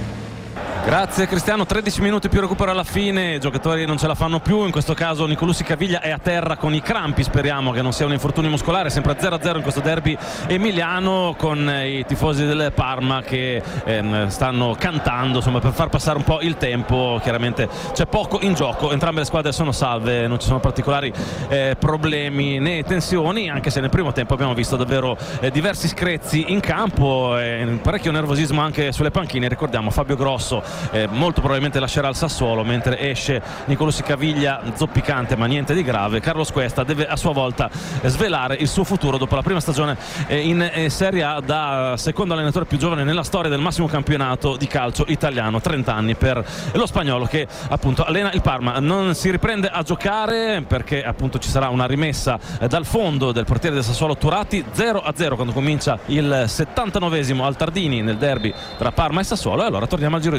Grazie Cristiano, tredici minuti più recupero alla fine, i giocatori non ce la fanno più, in questo caso Nicolussi Caviglia è a terra con i crampi, speriamo che non sia un infortunio muscolare, sempre a zero a zero in questo derby emiliano, con i tifosi del Parma che ehm, stanno cantando, insomma, per far passare un po' il tempo. Chiaramente c'è poco in gioco, entrambe le squadre sono salve, non ci sono particolari eh, problemi né tensioni, anche se nel primo tempo abbiamo visto davvero eh, diversi screzi in campo, eh, parecchio nervosismo anche sulle panchine. Ricordiamo Fabio Grosso Eh, molto probabilmente lascerà il Sassuolo, mentre esce Nicolussi Caviglia zoppicante ma niente di grave. Carlos Cuesta deve a sua volta eh, svelare il suo futuro dopo la prima stagione eh, in eh, Serie A da secondo allenatore più giovane nella storia del massimo campionato di calcio italiano, trenta anni per lo spagnolo che appunto allena il Parma. Non si riprende a giocare perché appunto ci sarà una rimessa eh, dal fondo del portiere del Sassuolo Turati, zero a zero quando comincia il settantanovesimo al Tardini nel derby tra Parma e Sassuolo. E allora torniamo al Giro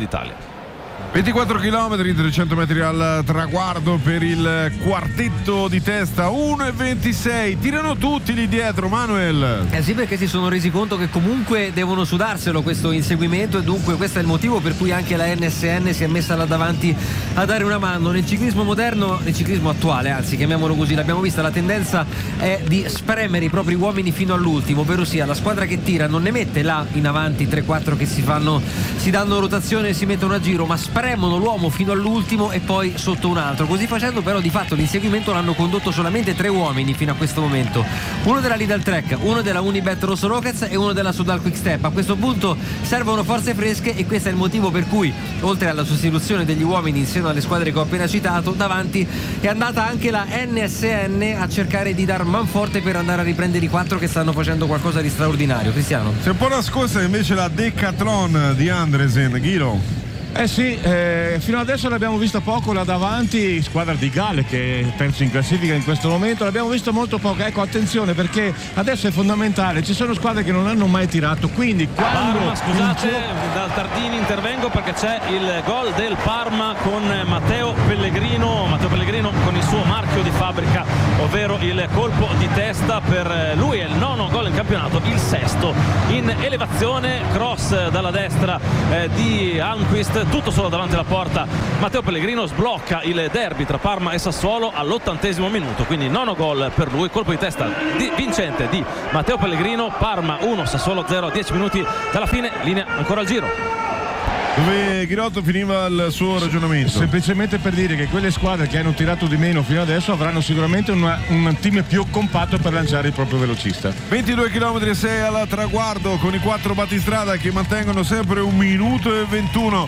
d'Italia. ventiquattro chilometri, trecento metri al traguardo per il quartetto di testa, uno e ventisei, tirano tutti lì dietro, Manuel. Eh sì, perché si sono resi conto che comunque devono sudarselo questo inseguimento, e dunque questo è il motivo per cui anche la N S N si è messa là davanti a dare una mano. Nel ciclismo moderno, nel ciclismo attuale, anzi chiamiamolo così, l'abbiamo vista, la tendenza è di spremere i propri uomini fino all'ultimo, ovvero sia la squadra che tira non ne mette là in avanti tre quattro che si fanno, si danno rotazione e si mettono a giro, ma premono l'uomo fino all'ultimo e poi sotto un altro. Così facendo però di fatto l'inseguimento l'hanno condotto solamente tre uomini fino a questo momento, uno della Lidl Trek, uno della Unibet Rosso Rockets e uno della Sudal Quick Step. A questo punto servono forze fresche e questo è il motivo per cui, oltre alla sostituzione degli uomini insieme alle squadre che ho appena citato, davanti è andata anche la N S N a cercare di dar manforte per andare a riprendere i quattro che stanno facendo qualcosa di straordinario. Cristiano? Si è un po' nascosta invece la Decathlon di Andresen, Ghiro. Eh sì, eh, fino adesso l'abbiamo vista poco là davanti, squadra di Gale che è terzo in classifica in questo momento, l'abbiamo visto molto poco. Ecco, attenzione, perché adesso è fondamentale, ci sono squadre che non hanno mai tirato, quindi quando... Parma, scusate, dal Tardini intervengo perché c'è il gol del Parma con Matteo Pellegrino, Matteo Pellegrino con il suo marchio di fabbrica, ovvero il colpo di testa. Per lui è il nono gol in campionato, il sesto in elevazione, cross dalla destra eh, di Almqvist, tutto solo davanti alla porta. Matteo Pellegrino sblocca il derby tra Parma e Sassuolo all'ottantesimo minuto, quindi nono gol per lui, colpo di testa di, vincente di Matteo Pellegrino. Parma uno, Sassuolo zero, dieci minuti dalla fine, linea ancora al giro. Dove Ghirotto finiva il suo ragionamento? Semplicemente per dire che quelle squadre che hanno tirato di meno fino adesso avranno sicuramente una, un team più compatto per lanciare il proprio velocista. ventidue chilometri e sei al traguardo con i quattro battistrada che mantengono sempre un minuto e ventuno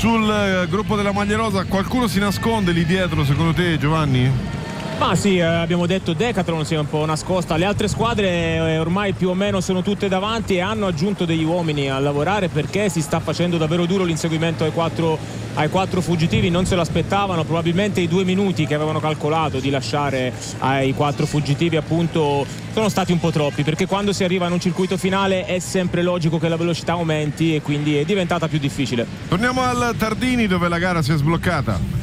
sul gruppo della maglia rosa. Qualcuno si nasconde lì dietro secondo te, Giovanni? Ma sì, eh, abbiamo detto Decathlon si è un po' nascosta, le altre squadre eh, ormai più o meno sono tutte davanti e hanno aggiunto degli uomini a lavorare perché si sta facendo davvero duro l'inseguimento ai quattro, ai quattro fuggitivi, non se lo aspettavano, probabilmente i due minuti che avevano calcolato di lasciare ai quattro fuggitivi appunto sono stati un po' troppi, perché quando si arriva in un circuito finale è sempre logico che la velocità aumenti e quindi è diventata più difficile. Torniamo al Tardini dove la gara si è sbloccata.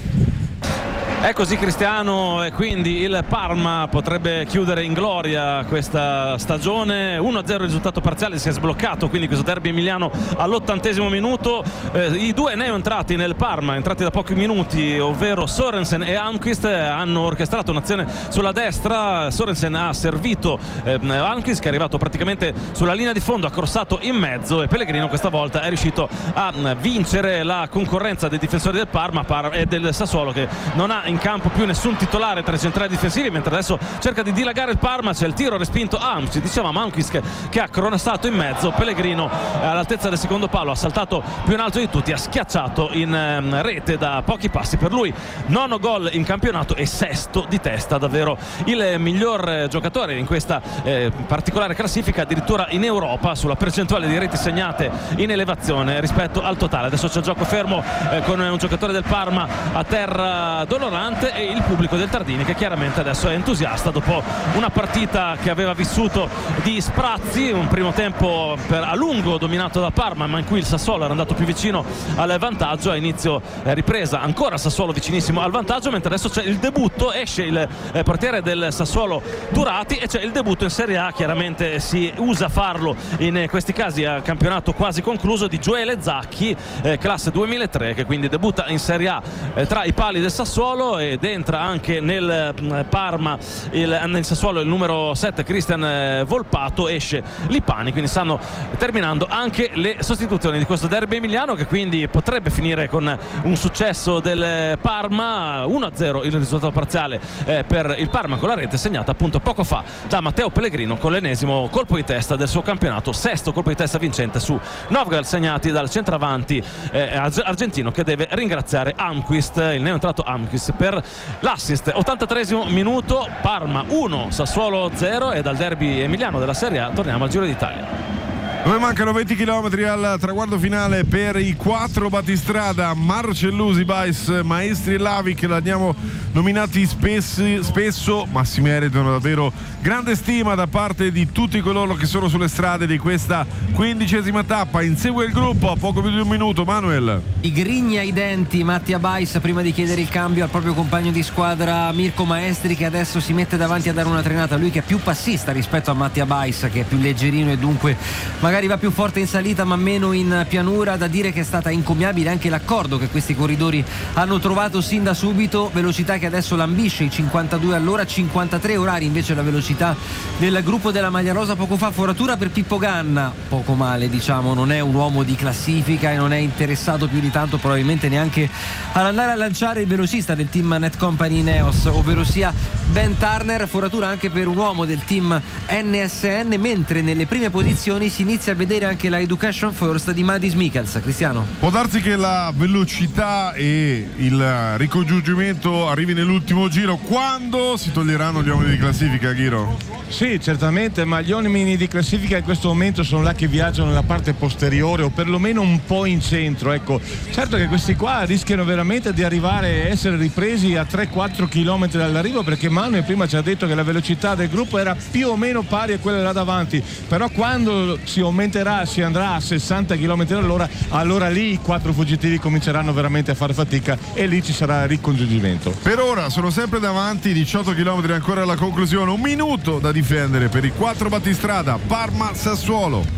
È così, Cristiano, e quindi il Parma potrebbe chiudere in gloria questa stagione. uno a zero il risultato parziale, si è sbloccato quindi questo derby emiliano all'ottantesimo minuto. Eh, I due neoentrati nel Parma, entrati da pochi minuti, ovvero Sorensen e Almqvist, hanno orchestrato un'azione sulla destra. Sorensen ha servito eh, Almqvist che è arrivato praticamente sulla linea di fondo, ha crossato in mezzo e Pellegrino questa volta è riuscito a vincere la concorrenza dei difensori del Parma e del Sassuolo, che non ha in campo più nessun titolare tra i centrali difensivi, mentre adesso cerca di dilagare il Parma. C'è il tiro respinto Almqvist, dicevamo Almqvist che, che ha cronastato in mezzo. Pellegrino eh, all'altezza del secondo palo ha saltato più in alto di tutti, ha schiacciato in eh, rete da pochi passi. Per lui nono gol in campionato e sesto di testa, davvero il miglior eh, giocatore in questa eh, particolare classifica, addirittura in Europa sulla percentuale di reti segnate in elevazione rispetto al totale. Adesso c'è il gioco fermo eh, con un giocatore del Parma a terra dolorante e il pubblico del Tardini che chiaramente adesso è entusiasta dopo una partita che aveva vissuto di sprazzi, un primo tempo per a lungo dominato da Parma ma in cui il Sassuolo era andato più vicino al vantaggio. A inizio eh, ripresa ancora Sassuolo vicinissimo al vantaggio, mentre adesso c'è il debutto, esce il eh, portiere del Sassuolo Turati e c'è il debutto in Serie A. Chiaramente si usa farlo in eh, questi casi a campionato quasi concluso, di Gioele Zacchi, eh, classe duemilatré, che quindi debutta in Serie A eh, tra i pali del Sassuolo, ed entra anche nel Parma il, nel Sassuolo il numero sette Cristian Volpato, esce Lipani, quindi stanno terminando anche le sostituzioni di questo derby emiliano, che quindi potrebbe finire con un successo del Parma. Uno a zero il risultato parziale eh, per il Parma, con la rete segnata appunto poco fa da Matteo Pellegrino con l'ennesimo colpo di testa del suo campionato, sesto colpo di testa vincente su nove gol segnati dal centravanti eh, argentino, che deve ringraziare Almqvist, il neoentrato Almqvist, per l'assist. ottantatreesimo minuto, Parma uno, Sassuolo zero, e dal derby emiliano della Serie A torniamo al Giro d'Italia. Dove mancano venti chilometri al traguardo finale per i quattro battistrada Marcellusi, Bais, Maestri e Lavic. L'abbiamo nominati spessi, spesso, ma si meritano davvero grande stima da parte di tutti coloro che sono sulle strade di questa quindicesima tappa. Insegue il gruppo a poco più di un minuto, Manuel. I grigni ai denti Mattia Bais prima di chiedere il cambio al proprio compagno di squadra Mirko Maestri, che adesso si mette davanti a dare una trenata, lui che è più passista rispetto a Mattia Bais, che è più leggerino e dunque magari va più forte in salita ma meno in pianura. Da dire che è stata incommiabile anche l'accordo che questi corridori hanno trovato sin da subito, velocità che adesso lambisce i cinquantadue all'ora, cinquantatré orari invece la velocità del gruppo della maglia rosa poco fa. Foratura per Pippo Ganna, poco male diciamo, non è un uomo di classifica e non è interessato più di tanto probabilmente neanche ad andare a lanciare il velocista del team Netcompany Ineos, ovvero sia Ben Turner. Foratura anche per un uomo del team N S N, mentre nelle prime posizioni si inizia a vedere anche la Education First di Mads Mikkels. Cristiano, può darsi che la velocità e il ricongiungimento arrivi nell'ultimo giro, quando si toglieranno gli uomini di classifica, Ghiro? Sì, certamente, ma gli uomini di classifica in questo momento sono là che viaggiano nella parte posteriore o perlomeno un po' in centro, ecco. Certo che questi qua rischiano veramente di arrivare a essere ripresi a tre quattro chilometri dall'arrivo, perché Manuel prima ci ha detto che la velocità del gruppo era più o meno pari a quella là davanti, però quando si aumenterà, si andrà a sessanta chilometri all'ora, allora lì i quattro fuggitivi cominceranno veramente a fare fatica e lì ci sarà il ricongiungimento. Per ora sono sempre davanti, diciotto chilometri ancora alla conclusione, un minuto da difendere per i quattro battistrada Parma-Sassuolo.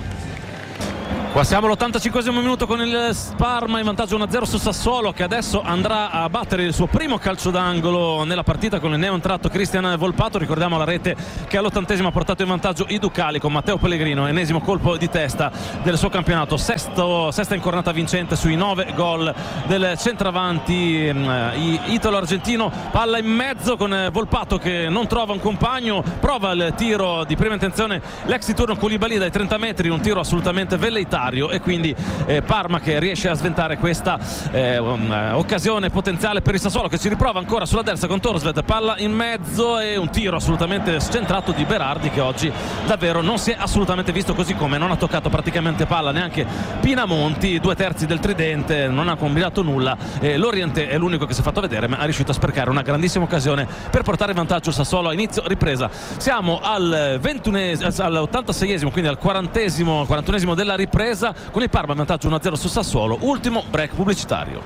Qua siamo all'ottantacinquesimo minuto con il Parma in vantaggio uno a zero su Sassuolo, che adesso andrà a battere il suo primo calcio d'angolo nella partita con il neoentrato Cristian Volpato. Ricordiamo la rete che all'ottantesimo ha portato in vantaggio i Ducali con Matteo Pellegrino, ennesimo colpo di testa del suo campionato, Sesto, sesta incornata vincente sui nove gol del centravanti eh, italo-argentino. Palla in mezzo con Volpato che non trova un compagno, prova il tiro di prima intenzione l'ex di turno Koulibaly dai trenta metri, un tiro assolutamente velleitario, e quindi eh, Parma che riesce a sventare questa eh, um, occasione potenziale per il Sassuolo, che ci riprova ancora sulla destra con Torsved, palla in mezzo e un tiro assolutamente scentrato di Berardi, che oggi davvero non si è assolutamente visto, così come non ha toccato praticamente palla neanche Pinamonti, due terzi del tridente, non ha combinato nulla. eh, Loriente è l'unico che si è fatto vedere, ma ha riuscito a sprecare una grandissima occasione per portare in vantaggio il Sassuolo a inizio ripresa. Siamo al ventunesimo, all'ottantaseiesimo, quindi al quarantesimo, quarantunesimo della ripresa, con il Parma in vantaggio uno a zero su Sassuolo. Ultimo break pubblicitario.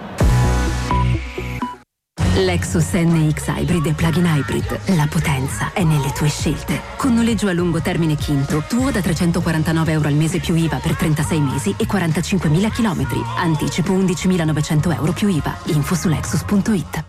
Lexus N X Hybrid e Plug-in Hybrid. La potenza è nelle tue scelte. Con noleggio a lungo termine Kinto, tuo da trecentoquarantanove euro al mese più I V A per trentasei mesi e quarantacinquemila chilometri. Anticipo undicimilanovecento euro più I V A. Info su lexus punto it.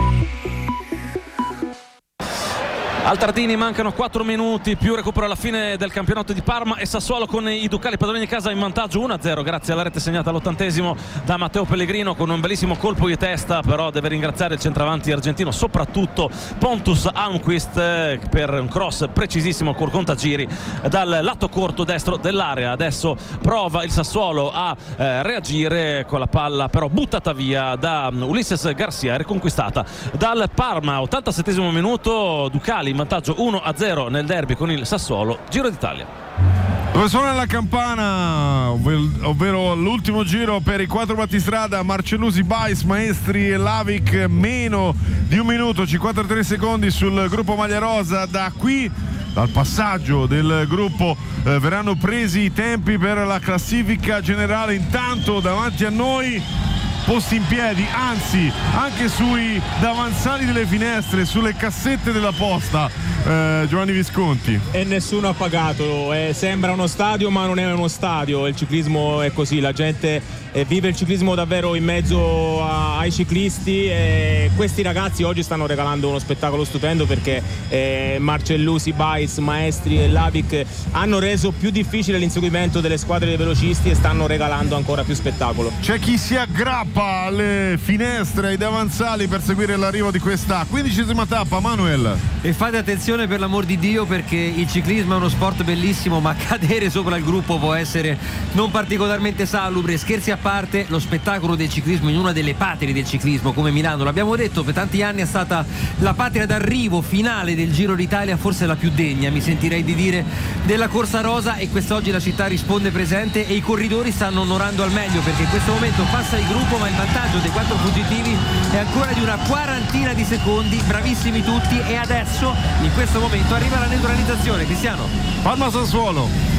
Al Tardini mancano quattro minuti più recupero alla fine del campionato di Parma, e Sassuolo con i Ducali padroni di casa in vantaggio uno a zero grazie alla rete segnata all'ottantesimo da Matteo Pellegrino con un bellissimo colpo di testa. Però deve ringraziare il centravanti argentino, soprattutto Pontus Almqvist, eh, per un cross precisissimo col contagiri dal lato corto destro dell'area. Adesso prova il Sassuolo a eh, reagire con la palla però buttata via da Ulisses Garcia, riconquistata dal Parma. ottantasettesimo minuto, Ducali in vantaggio uno a zero nel derby con il Sassuolo. Giro d'Italia, dove suona la campana, ovvero l'ultimo giro per i quattro battistrada Marcellusi, Bais, Maestri e Lavic. Meno di un minuto, cinquantatré secondi sul gruppo maglia rosa. Da qui, dal passaggio del gruppo, eh, verranno presi i tempi per la classifica generale. Intanto davanti a noi, posti in piedi, anzi anche sui davanzali delle finestre, sulle cassette della posta, eh, Giovanni Visconti. E nessuno ha pagato, eh, sembra uno stadio ma non è uno stadio. Il ciclismo è così, la gente eh, vive il ciclismo davvero in mezzo a, ai ciclisti, e questi ragazzi oggi stanno regalando uno spettacolo stupendo, perché eh, Marcellusi, Bais, Maestri e Lavic hanno reso più difficile l'inseguimento delle squadre dei velocisti e stanno regalando ancora più spettacolo. C'è chi si aggrappa tappa alle finestre, ai davanzali per seguire l'arrivo di questa quindicesima tappa. Manuel, e fate attenzione per l'amor di Dio, perché il ciclismo è uno sport bellissimo, ma cadere sopra il gruppo può essere non particolarmente salubre. Scherzi a parte, lo spettacolo del ciclismo in una delle patrie del ciclismo come Milano, l'abbiamo detto, per tanti anni è stata la patria d'arrivo finale del Giro d'Italia, forse la più degna, mi sentirei di dire, della Corsa Rosa, e quest'oggi la città risponde presente e i corridori stanno onorando al meglio, perché in questo momento passa il gruppo, ma il vantaggio dei quattro fuggitivi è ancora di una quarantina di secondi. Bravissimi tutti, e adesso in questo momento arriva la neutralizzazione. Cristiano. Parma Sassuolo.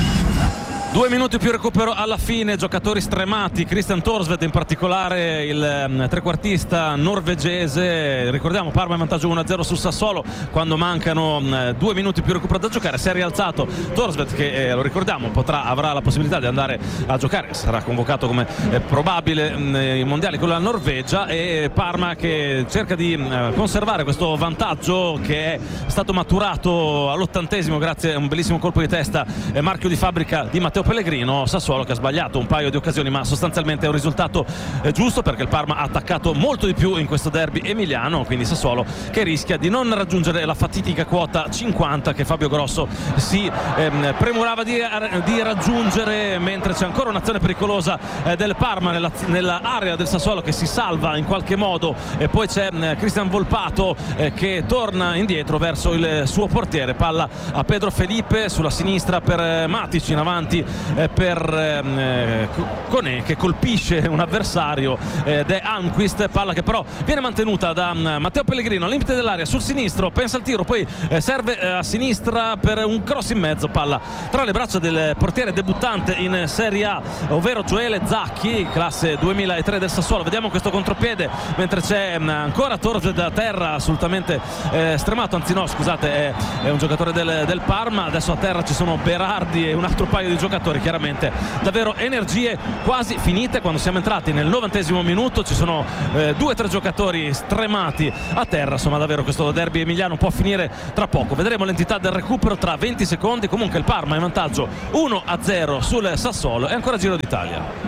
Due minuti più recupero alla fine, giocatori stremati, Christian Thorsvedt in particolare, il um, trequartista norvegese. Ricordiamo, Parma in vantaggio uno a zero sul Sassuolo quando mancano um, due minuti più recupero da giocare. Si è rialzato Thorsvedt che, eh, lo ricordiamo, potrà, avrà la possibilità di andare a giocare, sarà convocato come eh, probabile nei um, mondiali con la Norvegia, e Parma che cerca di uh, conservare questo vantaggio che è stato maturato all'ottantesimo grazie a un bellissimo colpo di testa, eh, marchio di fabbrica di Matteo Pellegrino. Sassuolo che ha sbagliato un paio di occasioni, ma sostanzialmente è un risultato eh, giusto, perché il Parma ha attaccato molto di più in questo derby emiliano, quindi Sassuolo che rischia di non raggiungere la fatidica quota cinquanta che Fabio Grosso si ehm, premurava di, di raggiungere, mentre c'è ancora un'azione pericolosa eh, del Parma nella, nella area del Sassuolo che si salva in qualche modo, e poi c'è eh, Cristian Volpato eh, che torna indietro verso il suo portiere, palla a Pedro Felipe sulla sinistra per eh, Matic, in avanti Eh, per eh, Koné che colpisce un avversario ed è Almqvist, palla che però viene mantenuta da um, Matteo Pellegrino al limite dell'area sul sinistro, pensa al tiro, poi eh, serve eh, a sinistra per un cross in mezzo, palla tra le braccia del portiere debuttante in Serie A, ovvero Gioele Zacchi, classe duemilatré del Sassuolo. Vediamo questo contropiede mentre c'è um, ancora Torres da terra, assolutamente eh, stremato, anzi no scusate è, è un giocatore del, del Parma. Adesso a terra ci sono Berardi e un altro paio di giocatori, chiaramente davvero energie quasi finite. Quando siamo entrati nel novantesimo minuto ci sono eh, due o tre giocatori stremati a terra, insomma davvero questo derby emiliano può finire tra poco. Vedremo l'entità del recupero tra venti secondi. Comunque il Parma è in vantaggio uno a zero sul Sassuolo e ancora Giro d'Italia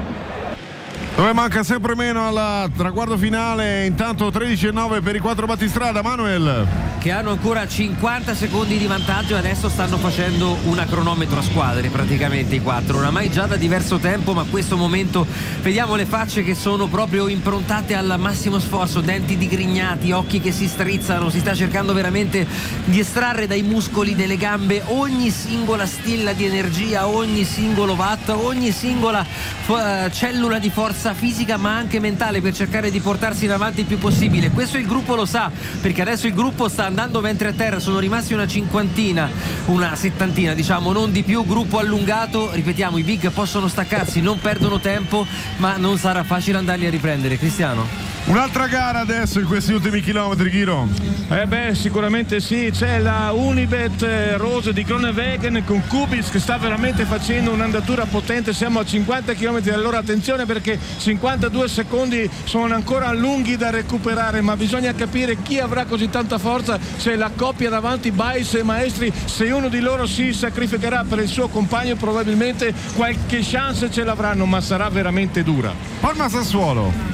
dove manca sempre meno al traguardo finale. Intanto tredici e nove per i quattro battistrada. Manuel, che hanno ancora cinquanta secondi di vantaggio, e adesso stanno facendo una cronometro a squadre praticamente i quattro, oramai già da diverso tempo, ma questo momento vediamo le facce che sono proprio improntate al massimo sforzo, denti digrignati, occhi che si strizzano, si sta cercando veramente di estrarre dai muscoli delle gambe ogni singola stilla di energia, ogni singolo watt, ogni singola uh, cellula di forza fisica ma anche mentale, per cercare di portarsi in avanti il più possibile. Questo il gruppo lo sa, perché adesso il gruppo sta andando mentre a terra sono rimasti una cinquantina, una settantina diciamo, non di più. Gruppo allungato, ripetiamo, i big possono staccarsi, non perdono tempo, ma non sarà facile andarli a riprendere. Cristiano, un'altra gara adesso in questi ultimi chilometri, Ghiro. Eh beh, sicuramente sì, c'è la Unibet Rose di Groenewegen con Kubic che sta veramente facendo un'andatura potente. Siamo a cinquanta chilometri all'ora, attenzione perché cinquantadue secondi sono ancora lunghi da recuperare, ma bisogna capire chi avrà così tanta forza. C'è la coppia davanti, Bais e Maestri, se uno di loro si sacrificherà per il suo compagno probabilmente qualche chance ce l'avranno, ma sarà veramente dura. Parma Sassuolo.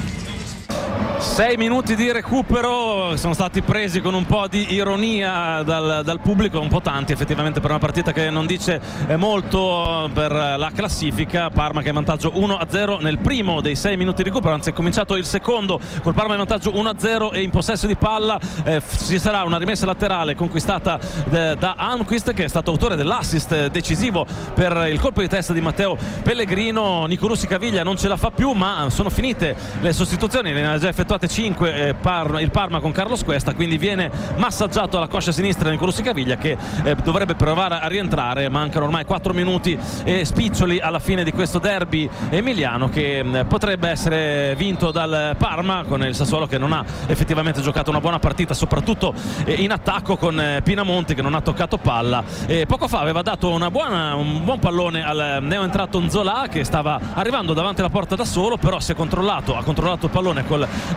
Sei minuti di recupero sono stati presi con un po' di ironia dal, dal pubblico, un po' tanti effettivamente per una partita che non dice molto per la classifica. Parma che è in vantaggio uno a zero nel primo dei sei minuti di recupero, anzi è cominciato il secondo col Parma in vantaggio uno a zero e in possesso di palla. Eh, ci sarà una rimessa laterale conquistata de, da Almqvist, che è stato autore dell'assist decisivo per il colpo di testa di Matteo Pellegrino. Nicolussi Caviglia non ce la fa più, ma sono finite le sostituzioni, ne ha già effettuate cinque eh, Parma, il Parma con Carlos Cuesta, quindi viene massaggiato alla coscia sinistra Nicolussi Caviglia, che eh, dovrebbe provare a rientrare. Mancano ormai quattro minuti e spiccioli alla fine di questo derby emiliano, che eh, potrebbe essere vinto dal Parma, con il Sassuolo che non ha effettivamente giocato una buona partita, soprattutto eh, in attacco, con eh, Pinamonti che non ha toccato palla. E poco fa aveva dato una buona, un buon pallone al neoentrato Nzola, che stava arrivando davanti alla porta da solo, però si è controllato, ha controllato il pallone col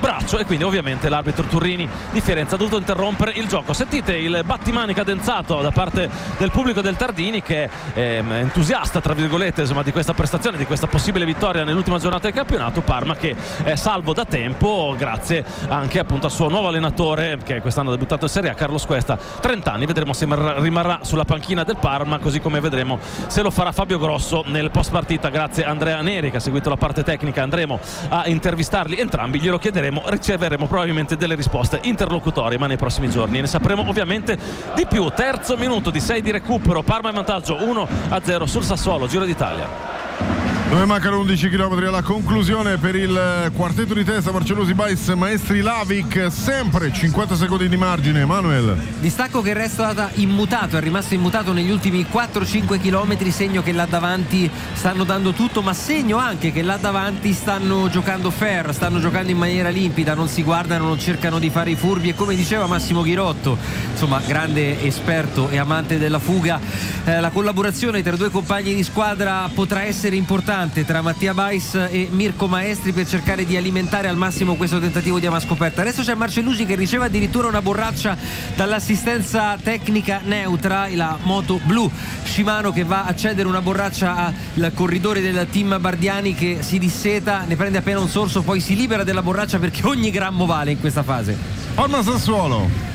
braccio e quindi ovviamente l'arbitro Turrini di Firenze ha dovuto interrompere il gioco. Sentite il battimani cadenzato da parte del pubblico del Tardini, che è ehm, entusiasta tra virgolette insomma, di questa prestazione, di questa possibile vittoria nell'ultima giornata del campionato. Parma che è salvo da tempo grazie anche appunto al suo nuovo allenatore, che quest'anno ha debuttato in Serie A, Carlos Cuesta, trenta anni. Vedremo se rimarrà sulla panchina del Parma, così come vedremo se lo farà Fabio Grosso nel post partita. Grazie a Andrea Neri che ha seguito la parte tecnica, andremo a intervistarli entrambi, glielo chiederemo, riceveremo probabilmente delle risposte interlocutorie, ma nei prossimi giorni ne sapremo ovviamente di più. Terzo minuto di sei di recupero, Parma in vantaggio uno a zero sul Sassuolo, Giro d'Italia. Dove mancano undici chilometri alla conclusione per il quartetto di testa Marcellosi Bais Maestri Lavic, sempre cinquanta secondi di margine. Manuel, distacco che resta immutato, è rimasto immutato negli ultimi quattro cinque chilometri, segno che là davanti stanno dando tutto, ma segno anche che là davanti stanno giocando fair, stanno giocando in maniera limpida, non si guardano, non cercano di fare i furbi, e come diceva Massimo Ghirotto, insomma grande esperto e amante della fuga, eh, la collaborazione tra i due compagni di squadra potrà essere importante, tra Mattia Bais e Mirko Maestri, per cercare di alimentare al massimo questo tentativo di ama scoperta. Adesso c'è Marcellusi che riceve addirittura una borraccia dall'assistenza tecnica neutra, la moto blu Shimano, che va a cedere una borraccia al corridore del team Bardiani, che si disseta, ne prende appena un sorso, poi si libera della borraccia perché ogni grammo vale in questa fase. Parma Sassuolo.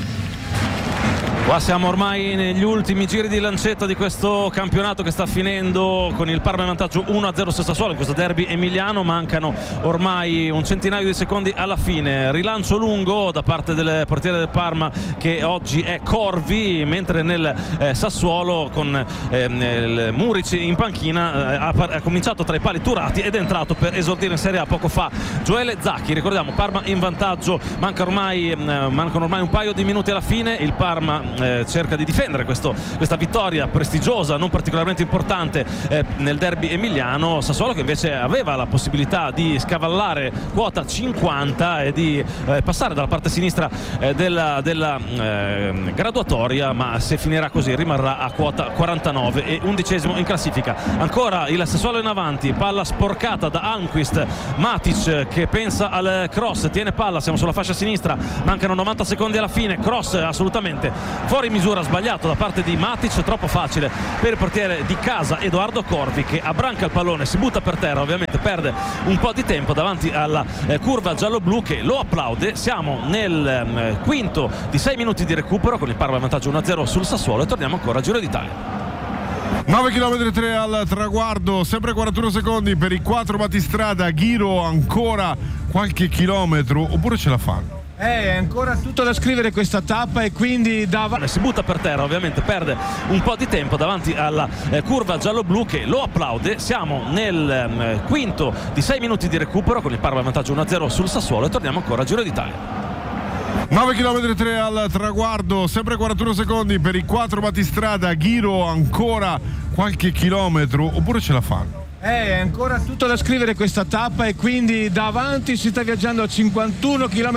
Qua siamo ormai negli ultimi giri di lancetta di questo campionato che sta finendo con il Parma in vantaggio uno a zero sul Sassuolo in questo derby emiliano. Mancano ormai un centinaio di secondi alla fine. Rilancio lungo da parte del portiere del Parma, che oggi è Corvi, mentre nel eh, Sassuolo con eh, il Murici in panchina eh, ha, ha cominciato tra i pali Turati ed è entrato per esordire in Serie A poco fa Gioele Zacchi. Ricordiamo Parma in vantaggio, manca ormai, eh, mancano ormai un paio di minuti alla fine. Il Parma Eh, cerca di difendere questo, questa vittoria prestigiosa, non particolarmente importante eh, nel derby emiliano. Sassuolo che invece aveva la possibilità di scavallare quota cinquanta e di eh, passare dalla parte sinistra eh, della, della eh, graduatoria, ma se finirà così rimarrà a quota quarantanove e undicesimo in classifica. Ancora il Sassuolo in avanti, palla sporcata da Almqvist, Matic che pensa al cross, tiene palla, siamo sulla fascia sinistra, mancano novanta secondi alla fine, cross assolutamente fuori misura, sbagliato da parte di Matic, troppo facile per il portiere di casa Edoardo Corvi, che abbranca il pallone, si butta per terra, ovviamente perde un po' di tempo davanti alla eh, curva giallo-blu che lo applaude. Siamo nel eh, quinto di sei minuti di recupero con il Parma in vantaggio uno a zero sul Sassuolo e torniamo ancora a Giro d'Italia. nove chilometri tre al traguardo, sempre quarantuno secondi per i quattro battistrada. Ghiro, ancora qualche chilometro oppure ce la fanno? È ancora tutto da scrivere questa tappa e quindi davanti si butta per terra, ovviamente perde un po' di tempo davanti alla eh, curva giallo-blu che lo applaude. Siamo nel eh, quinto di sei minuti di recupero con il Parma in vantaggio uno a zero sul Sassuolo e torniamo ancora a Giro d'Italia. nove chilometri tre al traguardo, sempre quarantuno secondi per i quattro battistrada. Ghiro, ancora qualche chilometro oppure ce la fanno? È ancora tutto da scrivere questa tappa e quindi davanti si sta viaggiando a cinquantuno chilometri